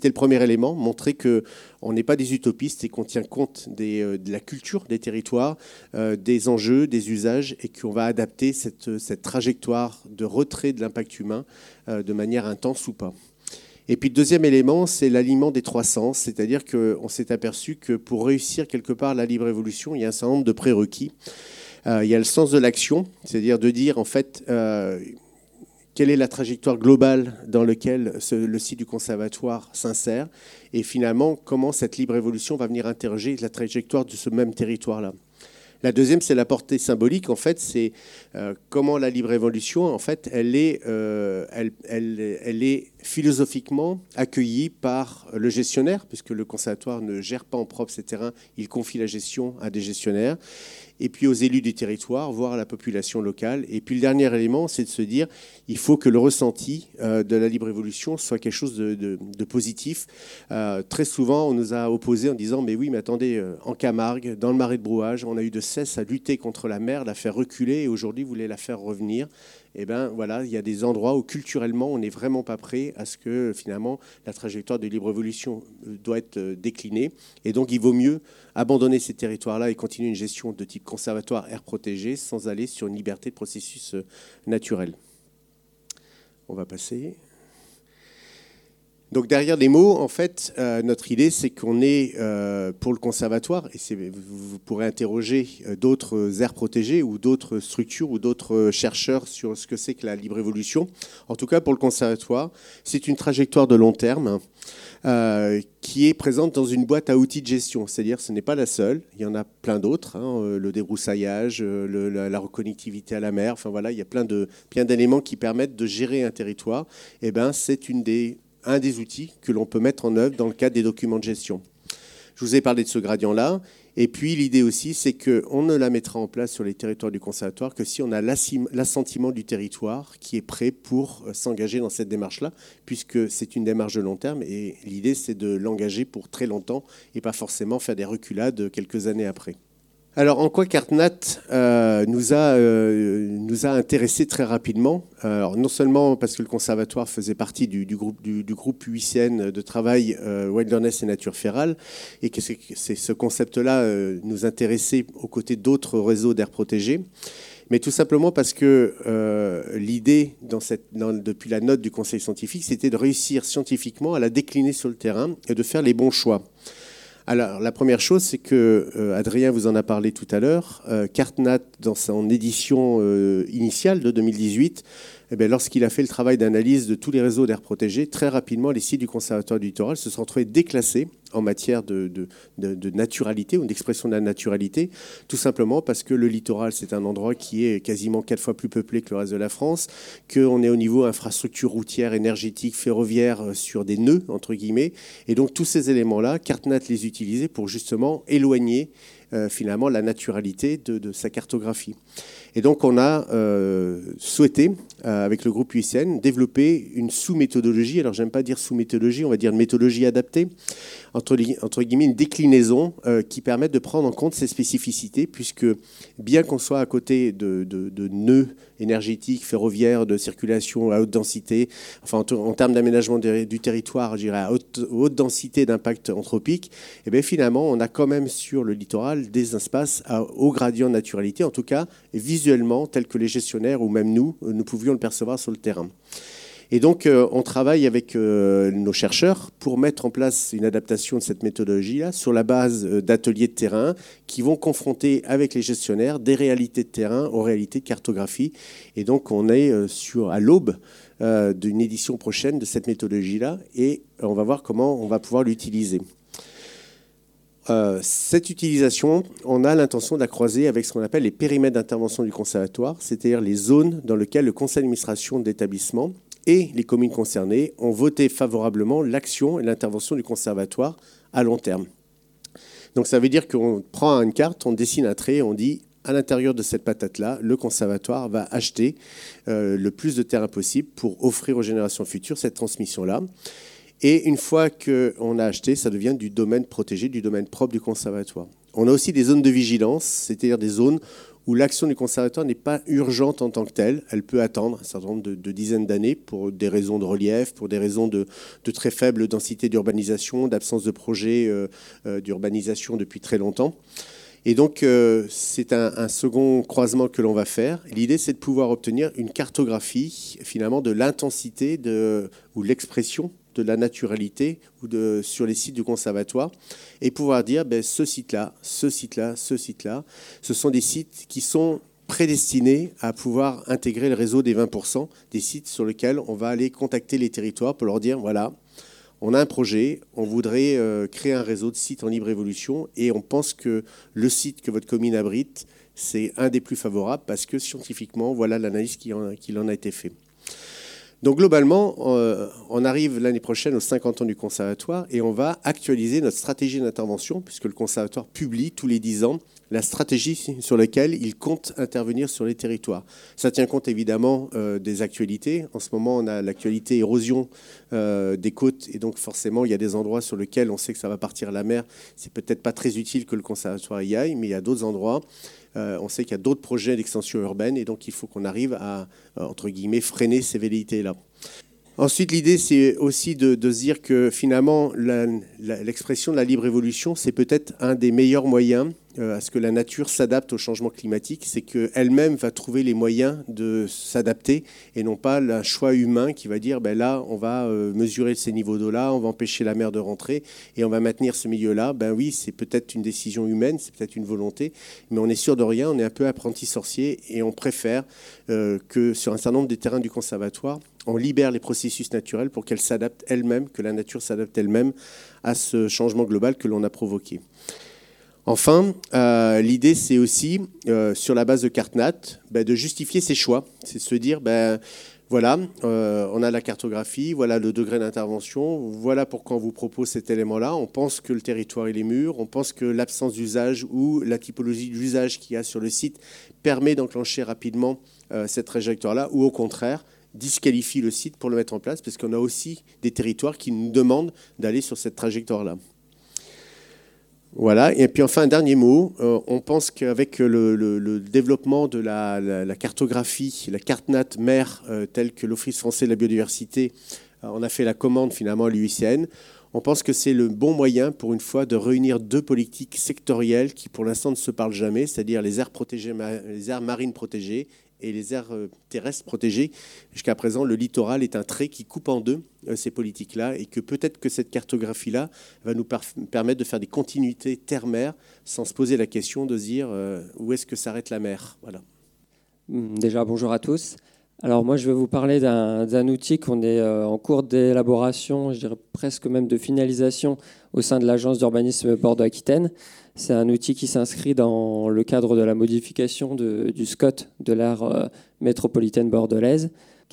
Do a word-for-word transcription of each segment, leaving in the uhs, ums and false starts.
c'était le premier élément, montrer qu'on n'est pas des utopistes et qu'on tient compte des, euh, de la culture des territoires, euh, des enjeux, des usages, et qu'on va adapter cette, cette trajectoire de retrait de l'impact humain euh, de manière intense ou pas. Et puis le deuxième élément, c'est l'alignement des trois sens, c'est-à-dire qu'on s'est aperçu que pour réussir quelque part la libre évolution, il y a un certain nombre de prérequis. Euh, il y a le sens de l'action, c'est-à-dire de dire en fait euh, quelle est la trajectoire globale dans laquelle ce, le site du conservatoire s'insère, et finalement comment cette libre évolution va venir interroger la trajectoire de ce même territoire-là. La deuxième, c'est la portée symbolique. En fait, c'est euh, comment la libre évolution, en fait, elle est, euh, elle, elle, elle est philosophiquement accueillie par le gestionnaire, puisque le conservatoire ne gère pas en propre ces terrains, il confie la gestion à des gestionnaires, et puis aux élus du territoire, voire à la population locale. Et puis le dernier élément, c'est de se dire, il faut que le ressenti euh, de la libre évolution soit quelque chose de, de, de positif. Euh, très souvent, on nous a opposé en disant, mais oui, mais attendez, euh, en Camargue, dans le marais de Brouage, on a eu de cesse à lutter contre la mer, la faire reculer, et aujourd'hui, vous voulez la faire revenir. Eh bien, voilà, il y a des endroits où culturellement, on n'est vraiment pas prêt à ce que finalement la trajectoire de libre évolution doit être déclinée. Et donc, il vaut mieux abandonner ces territoires-là et continuer une gestion de type conservatoire, aire protégée, sans aller sur une liberté de processus naturel. On va passer. Donc derrière les mots, en fait, euh, notre idée, c'est qu'on est, euh, pour le conservatoire, et c'est, vous, vous pourrez interroger euh, d'autres aires protégées ou d'autres structures ou d'autres chercheurs sur ce que c'est que la libre évolution. En tout cas, pour le conservatoire, c'est une trajectoire de long terme euh, qui est présente dans une boîte à outils de gestion. C'est-à-dire ce n'est pas la seule, il y en a plein d'autres, hein, le débroussaillage, le, la, la reconnectivité à la mer, enfin voilà, il y a plein, de, plein d'éléments qui permettent de gérer un territoire. Et ben, c'est une des... un des outils que l'on peut mettre en œuvre dans le cadre des documents de gestion. Je vous ai parlé de ce gradient-là. Et puis, l'idée aussi, c'est qu'on ne la mettra en place sur les territoires du conservatoire que si on a l'assentiment du territoire qui est prêt pour s'engager dans cette démarche-là, puisque c'est une démarche de long terme. Et l'idée, c'est de l'engager pour très longtemps et pas forcément faire des reculades quelques années après. Alors, en quoi CarteNat euh, nous, a, euh, nous a intéressés très rapidement. Alors, non seulement parce que le conservatoire faisait partie du, du, groupe, du, du groupe U I C N de travail euh, Wilderness et Nature Férale, et que c'est, c'est ce concept-là euh, nous intéressait aux côtés d'autres réseaux d'aires protégées, mais tout simplement parce que euh, l'idée, dans cette, dans, depuis la note du conseil scientifique, c'était de réussir scientifiquement à la décliner sur le terrain et de faire les bons choix. Alors, la première chose, c'est que euh, Adrien vous en a parlé tout à l'heure. Euh, CarteNat, dans son édition euh, initiale de deux mille dix-huit, eh bien, lorsqu'il a fait le travail d'analyse de tous les réseaux d'aires protégées, très rapidement, les sites du Conservatoire du littoral se sont trouvés déclassés en matière de, de, de, de naturalité ou d'expression de la naturalité, tout simplement parce que le littoral, c'est un endroit qui est quasiment quatre fois plus peuplé que le reste de la France, qu'on est au niveau infrastructure routière, énergétique, ferroviaire, sur des nœuds, entre guillemets. Et donc, tous ces éléments-là, CarteNat les utilisait pour justement éloigner euh, finalement la naturalité de, de sa cartographie. Et donc, on a euh, souhaité, euh, avec le groupe U I C N, développer une sous-méthodologie. Alors, j'aime pas dire sous-méthodologie, on va dire une méthodologie adaptée, entre, entre guillemets, une déclinaison euh, qui permette de prendre en compte ces spécificités, puisque bien qu'on soit à côté de, de, de nœuds énergétiques, ferroviaires, de circulation à haute densité, enfin, en, en termes d'aménagement de, du territoire, je dirais à haute, haute densité d'impact anthropique, et bien finalement, on a quand même sur le littoral des espaces à haut gradient de naturalité, en tout cas visuellement, tels que les gestionnaires ou même nous, nous pouvions le percevoir sur le terrain. Et donc, euh, on travaille avec euh, nos chercheurs pour mettre en place une adaptation de cette méthodologie-là sur la base euh, d'ateliers de terrain qui vont confronter avec les gestionnaires des réalités de terrain aux réalités de cartographie. Et donc, on est euh, sur, à l'aube euh, d'une édition prochaine de cette méthodologie-là et on va voir comment on va pouvoir l'utiliser. Euh, cette utilisation, on a l'intention de la croiser avec ce qu'on appelle les périmètres d'intervention du conservatoire, c'est-à-dire les zones dans lesquelles le conseil d'administration de l'établissement et les communes concernées ont voté favorablement l'action et l'intervention du conservatoire à long terme. Donc ça veut dire qu'on prend une carte, on dessine un trait, on dit à l'intérieur de cette patate-là, le conservatoire va acheter euh, le plus de terrain possible pour offrir aux générations futures cette transmission-là. Et une fois qu'on a acheté, ça devient du domaine protégé, du domaine propre du conservatoire. On a aussi des zones de vigilance, c'est-à-dire des zones où l'action du conservatoire n'est pas urgente en tant que telle. Elle peut attendre un certain nombre de, de dizaines d'années pour des raisons de relief, pour des raisons de, de très faible densité d'urbanisation, d'absence de projet euh, euh, d'urbanisation depuis très longtemps. Et donc, euh, c'est un, un second croisement que l'on va faire. L'idée, c'est de pouvoir obtenir une cartographie, finalement, de l'intensité de, ou l'expression de la naturalité ou de, sur les sites du conservatoire, et pouvoir dire, ben, ce site-là, ce site-là, ce site-là, ce sont des sites qui sont prédestinés à pouvoir intégrer le réseau des vingt pour cent des sites sur lesquels on va aller contacter les territoires pour leur dire, voilà, on a un projet, on voudrait euh, créer un réseau de sites en libre évolution et on pense que le site que votre commune abrite, c'est un des plus favorables parce que scientifiquement, voilà l'analyse qui en, qui en a été faite. Donc globalement, euh, on arrive l'année prochaine aux cinquante ans du conservatoire et on va actualiser notre stratégie d'intervention puisque le conservatoire publie tous les dix ans la stratégie sur laquelle il compte intervenir sur les territoires. Ça tient compte évidemment euh, des actualités. En ce moment, on a l'actualité érosion euh, des côtes et donc forcément, il y a des endroits sur lesquels on sait que ça va partir à la mer. C'est peut-être pas très utile que le conservatoire y aille, mais il y a d'autres endroits. Euh, on sait qu'il y a d'autres projets d'extension urbaine et donc il faut qu'on arrive à, entre guillemets, freiner ces velléités-là. Ensuite, l'idée, c'est aussi de, de se dire que finalement, la, la, l'expression de la libre évolution, c'est peut-être un des meilleurs moyens euh, à ce que la nature s'adapte au changement climatique. C'est qu'elle-même va trouver les moyens de s'adapter et non pas un choix humain qui va dire, ben là, on va euh, mesurer ces niveaux d'eau-là, on va empêcher la mer de rentrer et on va maintenir ce milieu-là. Ben oui, c'est peut-être une décision humaine, c'est peut-être une volonté, mais on est sûr de rien, on est un peu apprenti sorcier et on préfère euh, que sur un certain nombre des terrains du conservatoire, on libère les processus naturels pour qu'elles s'adaptent elles-mêmes, que la nature s'adapte elle-même à ce changement global que l'on a provoqué. Enfin, euh, l'idée, c'est aussi, euh, sur la base de CartNat, ben, de justifier ses choix. C'est de se dire, ben, voilà, euh, on a la cartographie, voilà le degré d'intervention, voilà pourquoi on vous propose cet élément-là. On pense que le territoire il est mûr, on pense que l'absence d'usage ou la typologie d'usage qu'il y a sur le site permet d'enclencher rapidement euh, cette trajectoire-là, ou au contraire, disqualifie le site pour le mettre en place, parce qu'on a aussi des territoires qui nous demandent d'aller sur cette trajectoire-là. Voilà, et puis enfin un dernier mot, euh, on pense qu'avec le, le, le développement de la, la, la cartographie, la CartNat mer, euh, telle que l'Office français de la biodiversité, euh, on a fait la commande finalement à l'U I C N, on pense que c'est le bon moyen pour une fois de réunir deux politiques sectorielles qui pour l'instant ne se parlent jamais, c'est-à-dire les aires protégées, les aires marines protégées et les aires terrestres protégées. Jusqu'à présent, le littoral est un trait qui coupe en deux euh, ces politiques-là et que peut-être que cette cartographie-là va nous permettre de faire des continuités terre-mer sans se poser la question de se dire euh, où est-ce que s'arrête la mer. Voilà. Déjà, bonjour à tous. Alors moi, je vais vous parler d'un, d'un outil qu'on est euh, en cours d'élaboration, je dirais presque même de finalisation au sein de l'Agence d'urbanisme Bordeaux-Aquitaine. C'est un outil qui s'inscrit dans le cadre de la modification de, du S C O T de l'aire euh, métropolitaine bordelaise.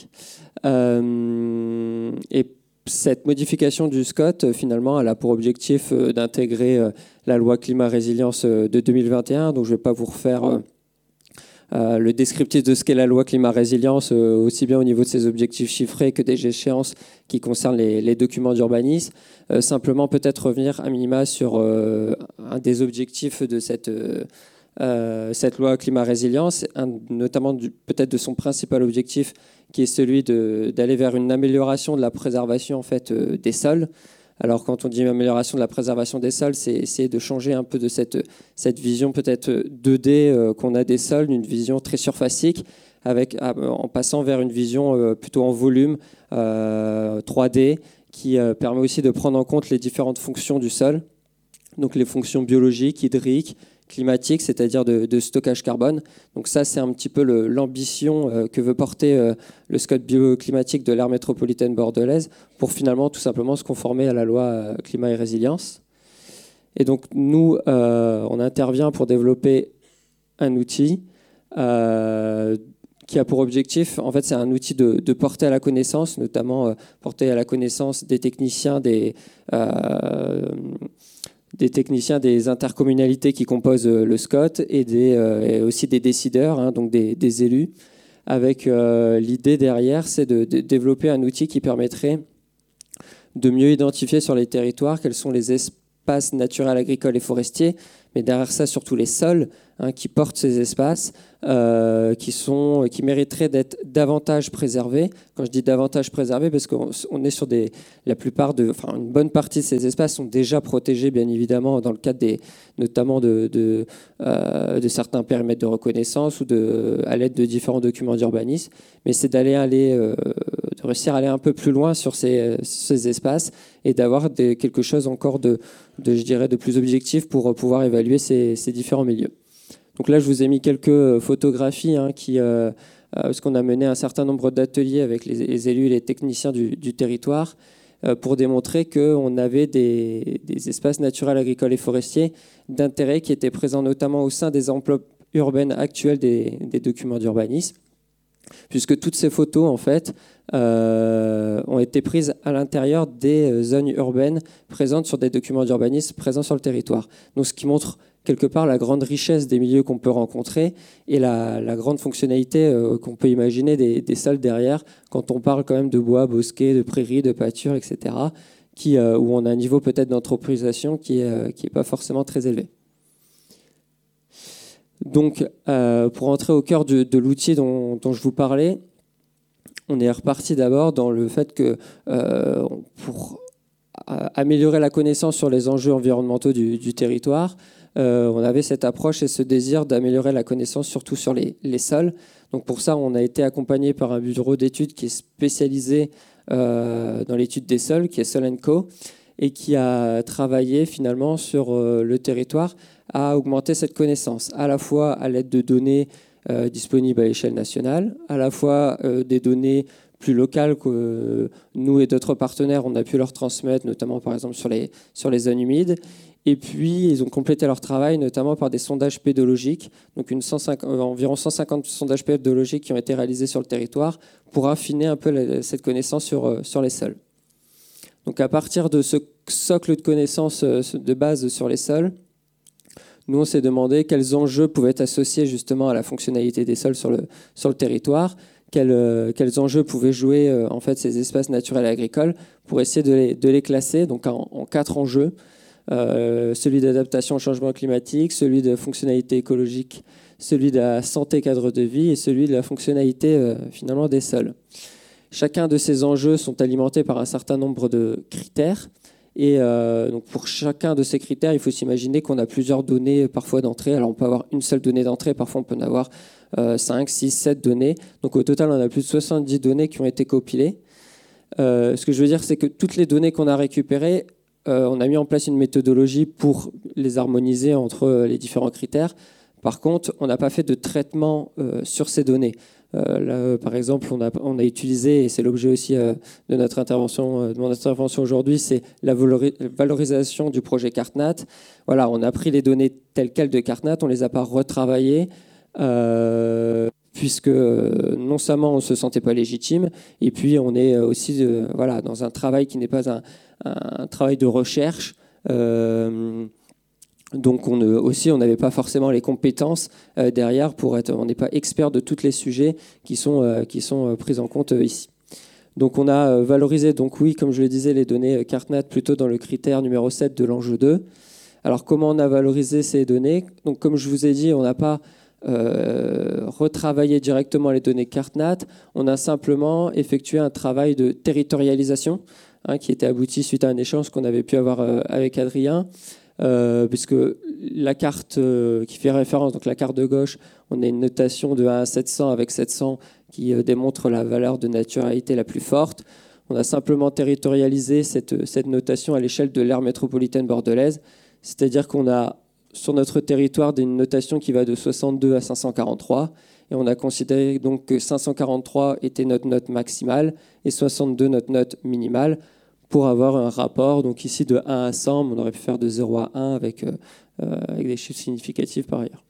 Euh, et cette modification du S C O T, finalement, elle a pour objectif euh, d'intégrer euh, la loi climat-résilience euh, de deux mille vingt et un, donc je ne vais pas vous refaire euh, euh, le descriptif de ce qu'est la loi climat-résilience, euh, aussi bien au niveau de ses objectifs chiffrés que des échéances qui concernent les, les documents d'urbanisme. Euh, simplement peut-être revenir à minima sur euh, un des objectifs de cette, euh, euh, cette loi climat-résilience, notamment du, peut-être de son principal objectif qui est celui de, d'aller vers une amélioration de la préservation en fait, euh, des sols. Alors quand on dit amélioration de la préservation des sols, c'est essayer de changer un peu de cette, cette vision peut-être deux D euh, qu'on a des sols, une vision très surfacique, avec, en passant vers une vision euh, plutôt en volume, euh, trois D, qui euh, permet aussi de prendre en compte les différentes fonctions du sol, donc les fonctions biologiques, hydriques, climatiques, c'est-à-dire de, de stockage carbone. Donc ça, c'est un petit peu le, l'ambition euh, que veut porter euh, le S C O T bioclimatique de l'aire métropolitaine bordelaise pour finalement tout simplement se conformer à la loi euh, climat et résilience. Et donc nous, euh, on intervient pour développer un outil euh, qui a pour objectif, en fait, c'est un outil de, de porter à la connaissance, notamment euh, porter à la connaissance des techniciens, des, euh, des techniciens des intercommunalités qui composent le S C O T et, des, euh, et aussi des décideurs, hein, donc des, des élus, avec euh, l'idée derrière, c'est de, de développer un outil qui permettrait de mieux identifier sur les territoires quels sont les espaces naturels, agricoles et forestiers, mais derrière ça, surtout les sols hein, qui portent ces espaces, euh, qui, sont, qui mériteraient d'être davantage préservés. Quand je dis davantage préservés, parce qu'on on est sur des... La plupart de... Enfin, une bonne partie de ces espaces sont déjà protégés, bien évidemment, dans le cadre des, notamment de, de, euh, de certains périmètres de reconnaissance ou de, à l'aide de différents documents d'urbanisme. Mais c'est d'aller aller, euh, de réussir à aller un peu plus loin sur ces, ces espaces et d'avoir des, quelque chose encore de, de, je dirais, de plus objectif pour pouvoir évaluer ces, ces différents milieux. Donc là, je vous ai mis quelques photographies hein, qui, euh, parce qu'on a mené un certain nombre d'ateliers avec les, les élus et les techniciens du, du territoire euh, pour démontrer qu'on avait des, des espaces naturels, agricoles et forestiers d'intérêt qui étaient présents notamment au sein des enveloppes urbaines actuelles des, des documents d'urbanisme, puisque toutes ces photos en fait euh, ont été prises à l'intérieur des zones urbaines présentes sur des documents d'urbanisme présents sur le territoire. Donc, ce qui montre quelque part la grande richesse des milieux qu'on peut rencontrer et la, la grande fonctionnalité euh, qu'on peut imaginer des, des sols derrière quand on parle quand même de bois, bosquets, de prairies, de pâtures, et cetera, qui, euh, où on a un niveau peut-être d'anthropisation qui n'est euh, qui est pas forcément très élevé. Donc, euh, pour entrer au cœur de, de l'outil dont, dont je vous parlais, on est reparti d'abord dans le fait que euh, pour améliorer la connaissance sur les enjeux environnementaux du, du territoire, euh, on avait cette approche et ce désir d'améliorer la connaissance surtout sur les, les sols. Donc pour ça, on a été accompagné par un bureau d'études qui est spécialisé euh, dans l'étude des sols, qui est Sol and Co, et qui a travaillé finalement sur euh, le territoire à augmenter cette connaissance, à la fois à l'aide de données euh, disponibles à l'échelle nationale, à la fois euh, des données plus locales que euh, nous et d'autres partenaires, on a pu leur transmettre, notamment par exemple sur les, sur les zones humides. Et puis, ils ont complété leur travail, notamment par des sondages pédologiques, donc une cent cinquante, euh, environ cent cinquante sondages pédologiques qui ont été réalisés sur le territoire pour affiner un peu la, cette connaissance sur, euh, sur les sols. Donc, à partir de ce socle de connaissances euh, de base sur les sols, nous, on s'est demandé quels enjeux pouvaient être associés justement à la fonctionnalité des sols sur le, sur le territoire, quels, euh, quels enjeux pouvaient jouer euh, en fait, ces espaces naturels et agricoles pour essayer de les, de les classer donc en, en quatre enjeux. Euh, celui d'adaptation au changement climatique, celui de fonctionnalité écologique, celui de la santé cadre de vie et celui de la fonctionnalité euh, finalement des sols. Chacun de ces enjeux sont alimentés par un certain nombre de critères. Et euh, donc pour chacun de ces critères, il faut s'imaginer qu'on a plusieurs données parfois d'entrée. Alors on peut avoir une seule donnée d'entrée, parfois on peut en avoir euh, cinq, six, sept données. Donc au total, on a plus de soixante-dix données qui ont été compilées. Euh, ce que je veux dire, c'est que toutes les données qu'on a récupérées, euh, on a mis en place une méthodologie pour les harmoniser entre les différents critères. Par contre, on n'a pas fait de traitement euh, sur ces données. Euh, là, par exemple, on a, on a utilisé, et c'est l'objet aussi euh, de notre intervention, euh, de mon intervention aujourd'hui, c'est la valorisation du projet CarteNat. Voilà, on a pris les données telles quelles de CarteNat, on les a pas retravaillées, euh, puisque euh, non seulement on ne se sentait pas légitime, et puis on est aussi euh, voilà, dans un travail qui n'est pas un, un travail de recherche. Euh, Donc on, aussi, on n'avait pas forcément les compétences euh, derrière pour être. On n'est pas expert de tous les sujets qui sont euh, qui sont euh, pris en compte euh, ici. Donc on a euh, valorisé, donc oui, comme je le disais, les données CarteNat plutôt dans le critère numéro sept de l'enjeu deux. Alors comment on a valorisé ces données? Donc comme je vous ai dit, on n'a pas euh, retravaillé directement les données CarteNat. On a simplement effectué un travail de territorialisation hein, qui était abouti suite à un échange qu'on avait pu avoir euh, avec Adrien. Euh, puisque la carte euh, qui fait référence, donc la carte de gauche, on a une notation de un à sept cents avec sept cents qui euh, démontre la valeur de naturalité la plus forte. On a simplement territorialisé cette, cette notation à l'échelle de l'aire métropolitaine bordelaise, c'est-à-dire qu'on a sur notre territoire une notation qui va de soixante-deux à cinq cent quarante-trois, et on a considéré donc que cinq cent quarante-trois était notre note maximale et soixante-deux notre note minimale, pour avoir un rapport, donc ici de un à cent, mais on aurait pu faire de zéro à un avec, euh, avec des chiffres significatifs par ailleurs.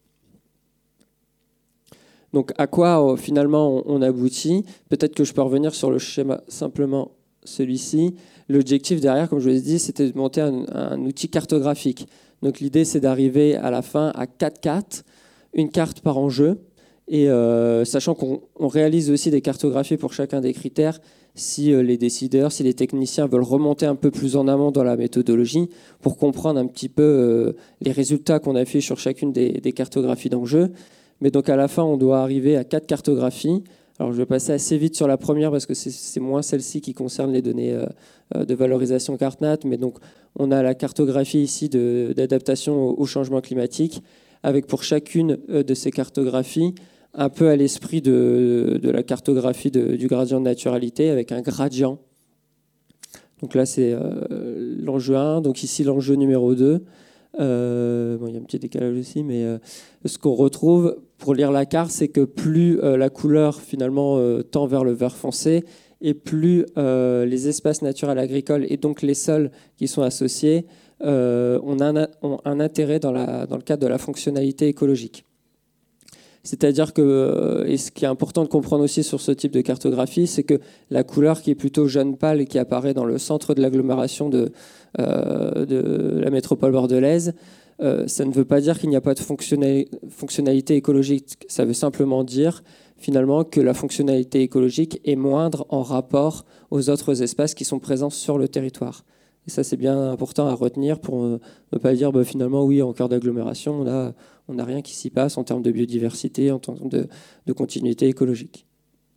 Donc à quoi euh, finalement on, on aboutit? Peut-être que je peux revenir sur le schéma, simplement celui-ci. L'objectif derrière, comme je vous l'ai dit, c'était de monter un, un outil cartographique. Donc l'idée, c'est d'arriver à la fin à quatre cartes, une carte par enjeu, et euh, sachant qu'on on réalise aussi des cartographies pour chacun des critères, si les décideurs, si les techniciens veulent remonter un peu plus en amont dans la méthodologie pour comprendre un petit peu les résultats qu'on affiche sur chacune des, des cartographies d'enjeux. Mais donc à la fin, on doit arriver à quatre cartographies. Alors je vais passer assez vite sur la première parce que c'est moins celle-ci qui concerne les données de valorisation CartNat. Mais donc on a la cartographie ici d'adaptation au, au changement climatique, avec pour chacune de ces cartographies un peu à l'esprit de, de la cartographie de, du gradient de naturalité, avec un gradient. Donc là c'est euh, l'enjeu un, donc ici l'enjeu numéro deux. Euh, bon, il y a un petit décalage aussi, mais euh, ce qu'on retrouve pour lire la carte, c'est que plus euh, la couleur finalement euh, tend vers le vert foncé, et plus euh, les espaces naturels agricoles et donc les sols qui sont associés euh, ont, un, ont un intérêt dans, la, dans le cadre de la fonctionnalité écologique. C'est-à-dire que, et ce qui est important de comprendre aussi sur ce type de cartographie, c'est que la couleur qui est plutôt jaune pâle et qui apparaît dans le centre de l'agglomération de, euh, de la métropole bordelaise, euh, ça ne veut pas dire qu'il n'y a pas de fonctionnalité écologique. Ça veut simplement dire finalement que la fonctionnalité écologique est moindre en rapport aux autres espaces qui sont présents sur le territoire. Et ça, c'est bien important à retenir pour ne pas dire bah, finalement, oui, en cœur d'agglomération, on a... on n'a rien qui s'y passe en termes de biodiversité, en termes de, de continuité écologique.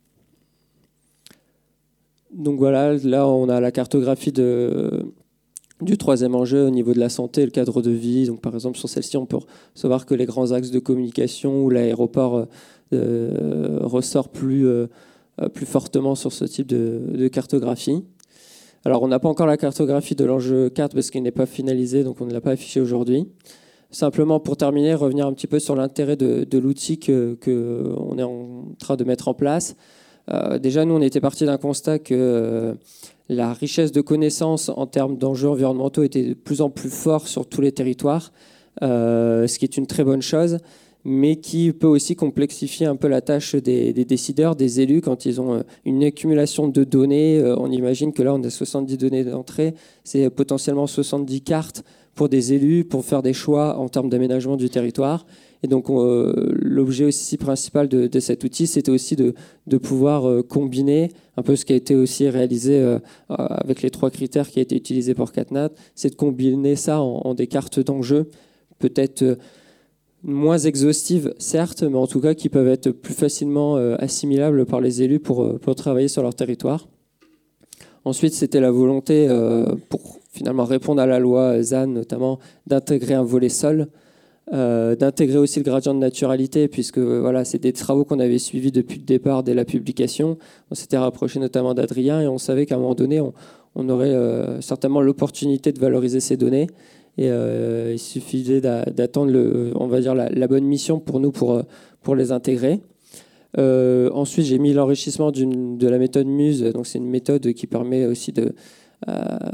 Donc voilà, là on a la cartographie de, du troisième enjeu au niveau de la santé et le cadre de vie. Donc par exemple sur celle-ci, on peut savoir que les grands axes de communication ou l'aéroport euh, ressort plus, euh, plus fortement sur ce type de, de cartographie. Alors on n'a pas encore la cartographie de l'enjeu quatre parce qu'il n'est pas finalisé, donc on ne l'a pas affiché aujourd'hui. Simplement pour terminer, revenir un petit peu sur l'intérêt de, de l'outil qu'on que est en train de mettre en place. Euh, déjà, nous, on était parti d'un constat que euh, la richesse de connaissances en termes d'enjeux environnementaux était de plus en plus forte sur tous les territoires, euh, ce qui est une très bonne chose, mais qui peut aussi complexifier un peu la tâche des, des décideurs, des élus, quand ils ont une accumulation de données. Euh, on imagine que là, on a soixante-dix données d'entrée, c'est potentiellement soixante-dix cartes pour des élus, pour faire des choix en termes d'aménagement du territoire. Et donc, euh, l'objet aussi principal de, de cet outil, c'était aussi de, de pouvoir euh, combiner un peu ce qui a été aussi réalisé euh, avec les trois critères qui a été utilisés pour CartNat, c'est de combiner ça en, en des cartes d'enjeux, peut-être euh, moins exhaustives, certes, mais en tout cas qui peuvent être plus facilement euh, assimilables par les élus pour, pour travailler sur leur territoire. Ensuite, c'était la volonté, euh, pour finalement répondre à la loi Z A N notamment, d'intégrer un volet sol, euh, d'intégrer aussi le gradient de naturalité, puisque voilà, c'est des travaux qu'on avait suivis depuis le départ, dès la publication. On s'était rapproché notamment d'Adrien et on savait qu'à un moment donné, on, on aurait euh, certainement l'opportunité de valoriser ces données. Et euh, il suffisait d'attendre le, on va dire la, la bonne mission pour nous pour, pour les intégrer. Euh, ensuite, j'ai mis l'enrichissement de la méthode Muse. Donc, c'est une méthode qui permet aussi de, euh,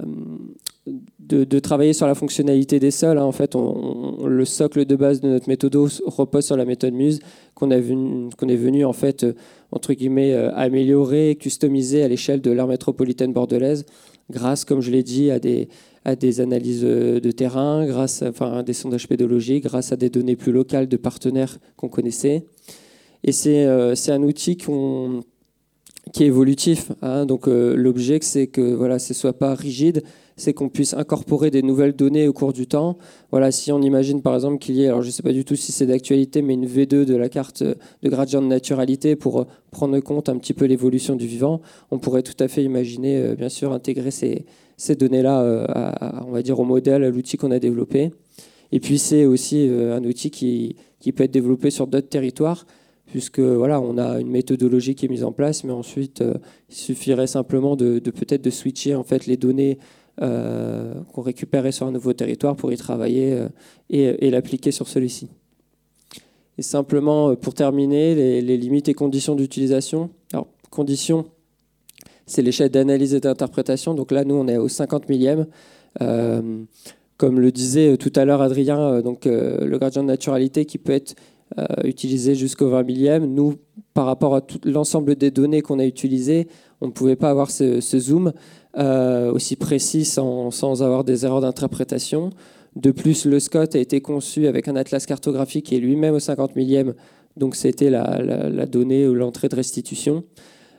de, de travailler sur la fonctionnalité des sols. Hein. En fait, on, on, le socle de base de notre méthode repose sur la méthode Muse qu'on qu'on est venu en fait entre guillemets améliorer, customiser à l'échelle de l'aire métropolitaine bordelaise, grâce, comme je l'ai dit, à des à des analyses de terrain, grâce à, enfin, à des sondages pédologiques, grâce à des données plus locales de partenaires qu'on connaissait. Et c'est euh, un outil qu'on, qui est évolutif. Hein. Donc euh, l'objet, c'est que voilà, ce ne soit pas rigide, c'est qu'on puisse incorporer des nouvelles données au cours du temps. Voilà, si on imagine par exemple qu'il y ait, alors je ne sais pas du tout si c'est d'actualité, mais une V deux de la carte de gradient de naturalité pour prendre compte un petit peu l'évolution du vivant, on pourrait tout à fait imaginer, euh, bien sûr, intégrer ces, ces données-là, euh, à, à, on va dire, au modèle, à l'outil qu'on a développé. Et puis c'est aussi euh, un outil qui, qui peut être développé sur d'autres territoires, puisque voilà, on a une méthodologie qui est mise en place, mais ensuite, euh, il suffirait simplement de, de peut-être de switcher en fait les données euh, qu'on récupérait sur un nouveau territoire pour y travailler euh, et, et l'appliquer sur celui-ci. Et simplement, pour terminer, les, les limites et conditions d'utilisation. Alors, conditions, c'est l'échelle d'analyse et d'interprétation. Donc là, nous, on est au cinquante millième. Euh, comme le disait tout à l'heure Adrien, donc, euh, le gradient de naturalité qui peut être euh, utilisé jusqu'au vingt millième. Nous, par rapport à tout l'ensemble des données qu'on a utilisées, on ne pouvait pas avoir ce, ce zoom euh, aussi précis sans, sans avoir des erreurs d'interprétation. De plus, le SCOT a été conçu avec un atlas cartographique qui est lui-même au cinquante millième, donc c'était la, la, la donnée ou l'entrée de restitution.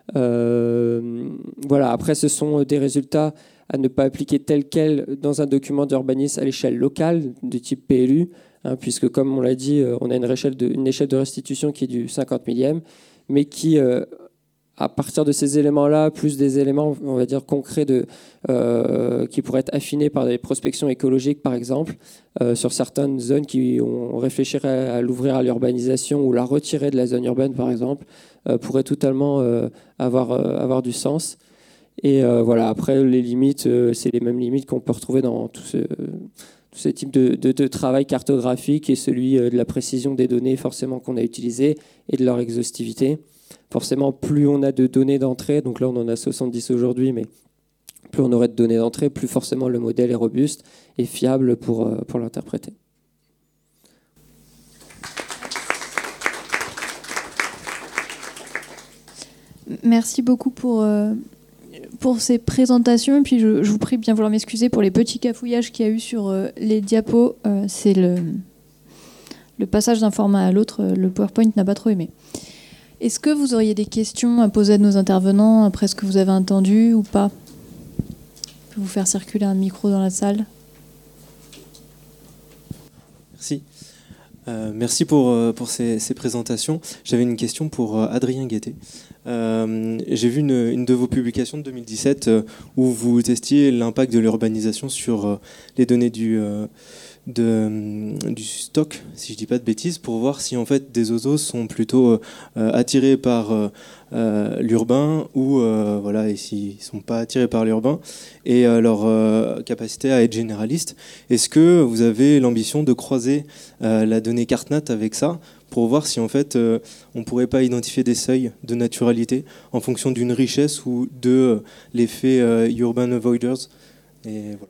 Euh, voilà. Après, ce sont des résultats à ne pas appliquer tel quel dans un document d'urbanisme à l'échelle locale, de type P L U, hein, puisque, comme on l'a dit, on a une échelle de, une échelle de restitution qui est du cinquante millième, mais qui... Euh, à partir de ces éléments-là, plus des éléments, on va dire, concrets de, euh, qui pourraient être affinés par des prospections écologiques, par exemple, euh, sur certaines zones qui on réfléchirait à l'ouvrir à l'urbanisation ou la retirer de la zone urbaine, par exemple, euh, pourraient totalement euh, avoir, euh, avoir du sens. Et euh, voilà, après, les limites, euh, c'est les mêmes limites qu'on peut retrouver dans tout ce, tout ce type de, de, de travail cartographique, et celui de la précision des données forcément qu'on a utilisées et de leur exhaustivité. Forcément, plus on a de données d'entrée, donc là on en a soixante-dix aujourd'hui, mais plus on aurait de données d'entrée, plus forcément le modèle est robuste et fiable pour, pour l'interpréter. Merci beaucoup pour, euh, pour ces présentations. Et puis je, je vous prie de bien vouloir m'excuser pour les petits cafouillages qu'il y a eu sur euh, les diapos. Euh, c'est le, le passage d'un format à l'autre. Le PowerPoint n'a pas trop aimé. Est-ce que vous auriez des questions à poser à nos intervenants après ce que vous avez entendu ou pas ? Je peux vous faire circuler un micro dans la salle. Merci. Euh, merci pour, pour ces, ces présentations. J'avais une question pour Adrien Guettet. Euh, j'ai vu une, une de vos publications de deux mille dix-sept euh, où vous testiez l'impact de l'urbanisation sur euh, les données du... Euh, De, du stock, si je dis pas de bêtises, pour voir si en fait des oiseaux sont plutôt euh, attirés par euh, euh, l'urbain ou euh, voilà, et s'ils sont pas attirés par l'urbain et euh, leur euh, capacité à être généraliste. Est-ce que vous avez l'ambition de croiser euh, la donnée CartNat avec ça pour voir si en fait euh, on pourrait pas identifier des seuils de naturalité en fonction d'une richesse ou de euh, l'effet euh, urban avoiders et voilà.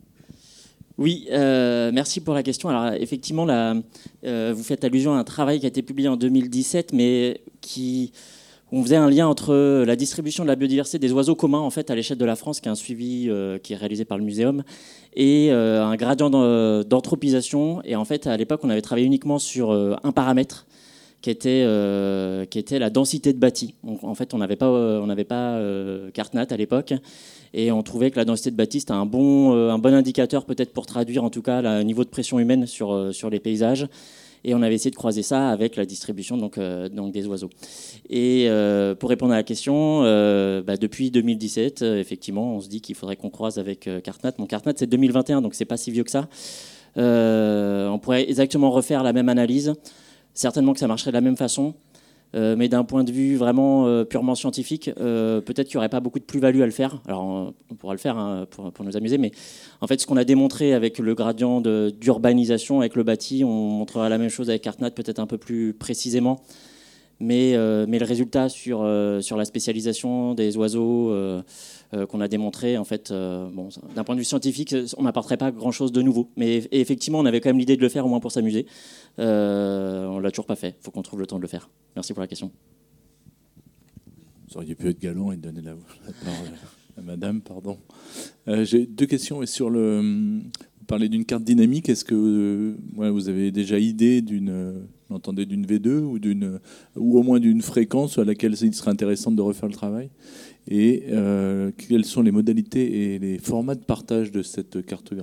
Oui, euh, merci pour la question. Alors effectivement, là, euh, vous faites allusion à un travail qui a été publié en deux mille dix-sept, mais qui on faisait un lien entre la distribution de la biodiversité des oiseaux communs en fait à l'échelle de la France, qui est un suivi euh, qui est réalisé par le Muséum, et euh, un gradient d'anthropisation. Et en fait, à l'époque, on avait travaillé uniquement sur euh, un paramètre qui était euh, qui était la densité de bâti. Donc, en fait, on n'avait pas on n'avait pas euh, CartNat à l'époque. Et on trouvait que la densité de bâti, c'était un bon, euh, un bon indicateur peut-être pour traduire en tout cas le niveau de pression humaine sur, euh, sur les paysages. Et on avait essayé de croiser ça avec la distribution donc, euh, donc des oiseaux. Et euh, pour répondre à la question, euh, bah, depuis deux mille dix-sept, euh, effectivement, on se dit qu'il faudrait qu'on croise avec euh, CartNat. Mon CartNat, c'est deux mille vingt et un, donc c'est pas si vieux que ça. Euh, on pourrait exactement refaire la même analyse. Certainement que ça marcherait de la même façon. Euh, mais d'un point de vue vraiment euh, purement scientifique, euh, peut-être qu'il n'y aurait pas beaucoup de plus-value à le faire. Alors, on, on pourra le faire hein, pour, pour nous amuser, mais en fait, ce qu'on a démontré avec le gradient de, d'urbanisation, avec le bâti, on montrera la même chose avec CartNat, peut-être un peu plus précisément. Mais, euh, mais le résultat sur, euh, sur la spécialisation des oiseaux euh, euh, qu'on a démontré, en fait, euh, bon, d'un point de vue scientifique, on n'apporterait pas grand-chose de nouveau. Mais et effectivement, on avait quand même l'idée de le faire, au moins pour s'amuser. Euh, on ne l'a toujours pas fait. Il faut qu'on trouve le temps de le faire. Merci pour la question. Vous auriez pu être galant et donner la, la parole à madame, pardon. Euh, j'ai deux questions. Et sur le, vous parlez d'une carte dynamique. Est-ce que euh, ouais, vous avez déjà idée d'une, vous entendez, d'une V deux ou, d'une, ou au moins d'une fréquence à laquelle il serait intéressant de refaire le travail ? Et euh, quelles sont les modalités et les formats de partage de cette cartographie ?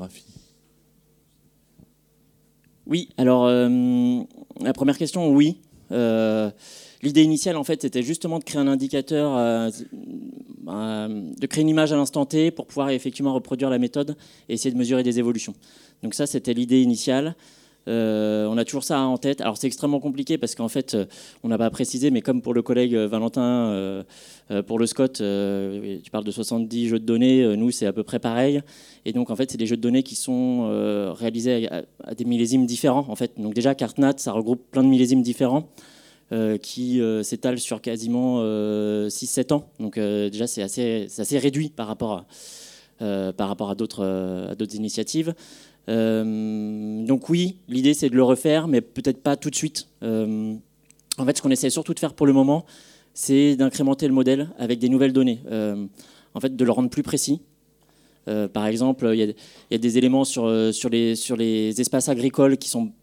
Oui, alors euh, la première question, oui. Euh, l'idée initiale, en fait, c'était justement de créer un indicateur, euh, euh, de créer une image à l'instant T pour pouvoir effectivement reproduire la méthode et essayer de mesurer des évolutions. Donc ça, c'était l'idée initiale. Euh, on a toujours ça en tête. Alors c'est extrêmement compliqué parce qu'en fait, euh, on n'a pas précisé, mais comme pour le collègue Valentin, euh, euh, pour le Scott, euh, tu parles de soixante-dix jeux de données, euh, nous c'est à peu près pareil. Et donc en fait, c'est des jeux de données qui sont euh, réalisés à, à des millésimes différents. En fait, donc déjà CartNat, ça regroupe plein de millésimes différents euh, qui euh, s'étalent sur quasiment euh, six sept ans. Donc euh, déjà, c'est assez, c'est assez réduit par rapport à, euh, par rapport à d'autres, euh, à d'autres initiatives. Euh, donc oui, l'idée c'est de le refaire, mais peut-être pas tout de suite. Euh, en fait, ce qu'on essaie surtout de faire pour le moment, c'est d'incrémenter le modèle avec des nouvelles données. Euh, en fait, de le rendre plus précis. Euh, par exemple, il y, y a des éléments sur, sur, les, sur les espaces agricoles qui sont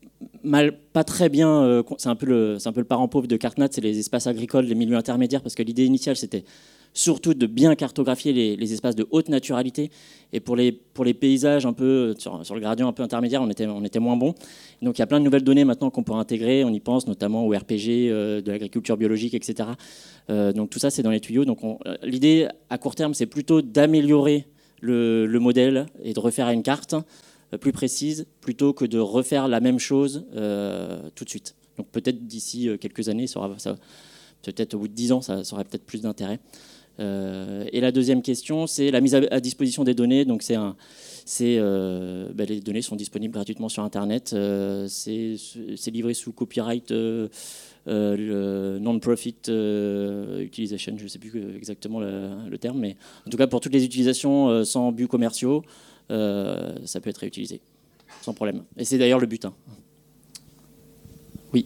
mal, pas très bien, euh, c'est un peu le, c'est un peu le parent pauvre de CarteNat, c'est les espaces agricoles, les milieux intermédiaires, parce que l'idée initiale c'était surtout de bien cartographier les, les espaces de haute naturalité. Et pour les, pour les paysages un peu sur, sur le gradient un peu intermédiaire, on était, on était moins bon. Donc il y a plein de nouvelles données maintenant qu'on peut intégrer. On y pense notamment au R P G, euh, de l'agriculture biologique, et cetera. Euh, donc tout ça, c'est dans les tuyaux. Donc on, l'idée à court terme, c'est plutôt d'améliorer le, le modèle et de refaire une carte euh, plus précise, plutôt que de refaire la même chose euh, tout de suite. Donc peut-être d'ici quelques années, ça aura, ça, peut-être au bout de dix ans, ça, ça aurait peut-être plus d'intérêt. Euh, et la deuxième question, c'est la mise à, à disposition des données. Donc, c'est un, c'est, euh, ben les données sont disponibles gratuitement sur Internet. Euh, c'est, c'est livré sous copyright euh, euh, non-profit euh, utilisation. Je ne sais plus exactement le, le terme, mais en tout cas, pour toutes les utilisations euh, sans buts commerciaux, euh, ça peut être réutilisé sans problème. Et c'est d'ailleurs le but. Hein. Oui.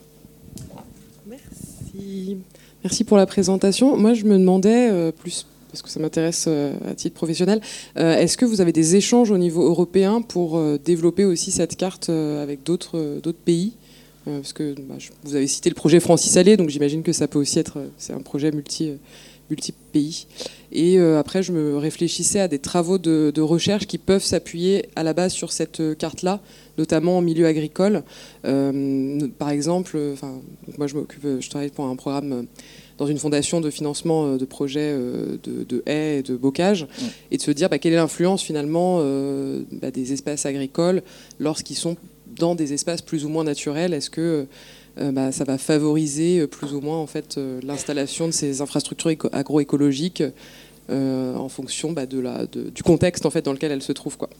Merci. Merci pour la présentation. Moi, je me demandais, euh, plus parce que ça m'intéresse euh, à titre professionnel, euh, est-ce que vous avez des échanges au niveau européen pour euh, développer aussi cette carte euh, avec d'autres, euh, d'autres pays euh, Parce que bah, je, vous avez cité le projet Francis Allais, donc j'imagine que ça peut aussi être, c'est un projet multi, euh, multi-pays. Et euh, après, je me réfléchissais à des travaux de, de recherche qui peuvent s'appuyer à la base sur cette carte-là, notamment en milieu agricole. Euh, par exemple, enfin, moi je m'occupe, je travaille pour un programme dans une fondation de financement de projets de, de haies et de bocage, mmh. et de se dire bah, quelle est l'influence finalement euh, bah, des espaces agricoles lorsqu'ils sont dans des espaces plus ou moins naturels. Est-ce que euh, bah, ça va favoriser plus ou moins en fait, euh, l'installation de ces infrastructures éco- agroécologiques euh, en fonction bah, de la, de, du contexte en fait, dans lequel elles se trouvent, quoi.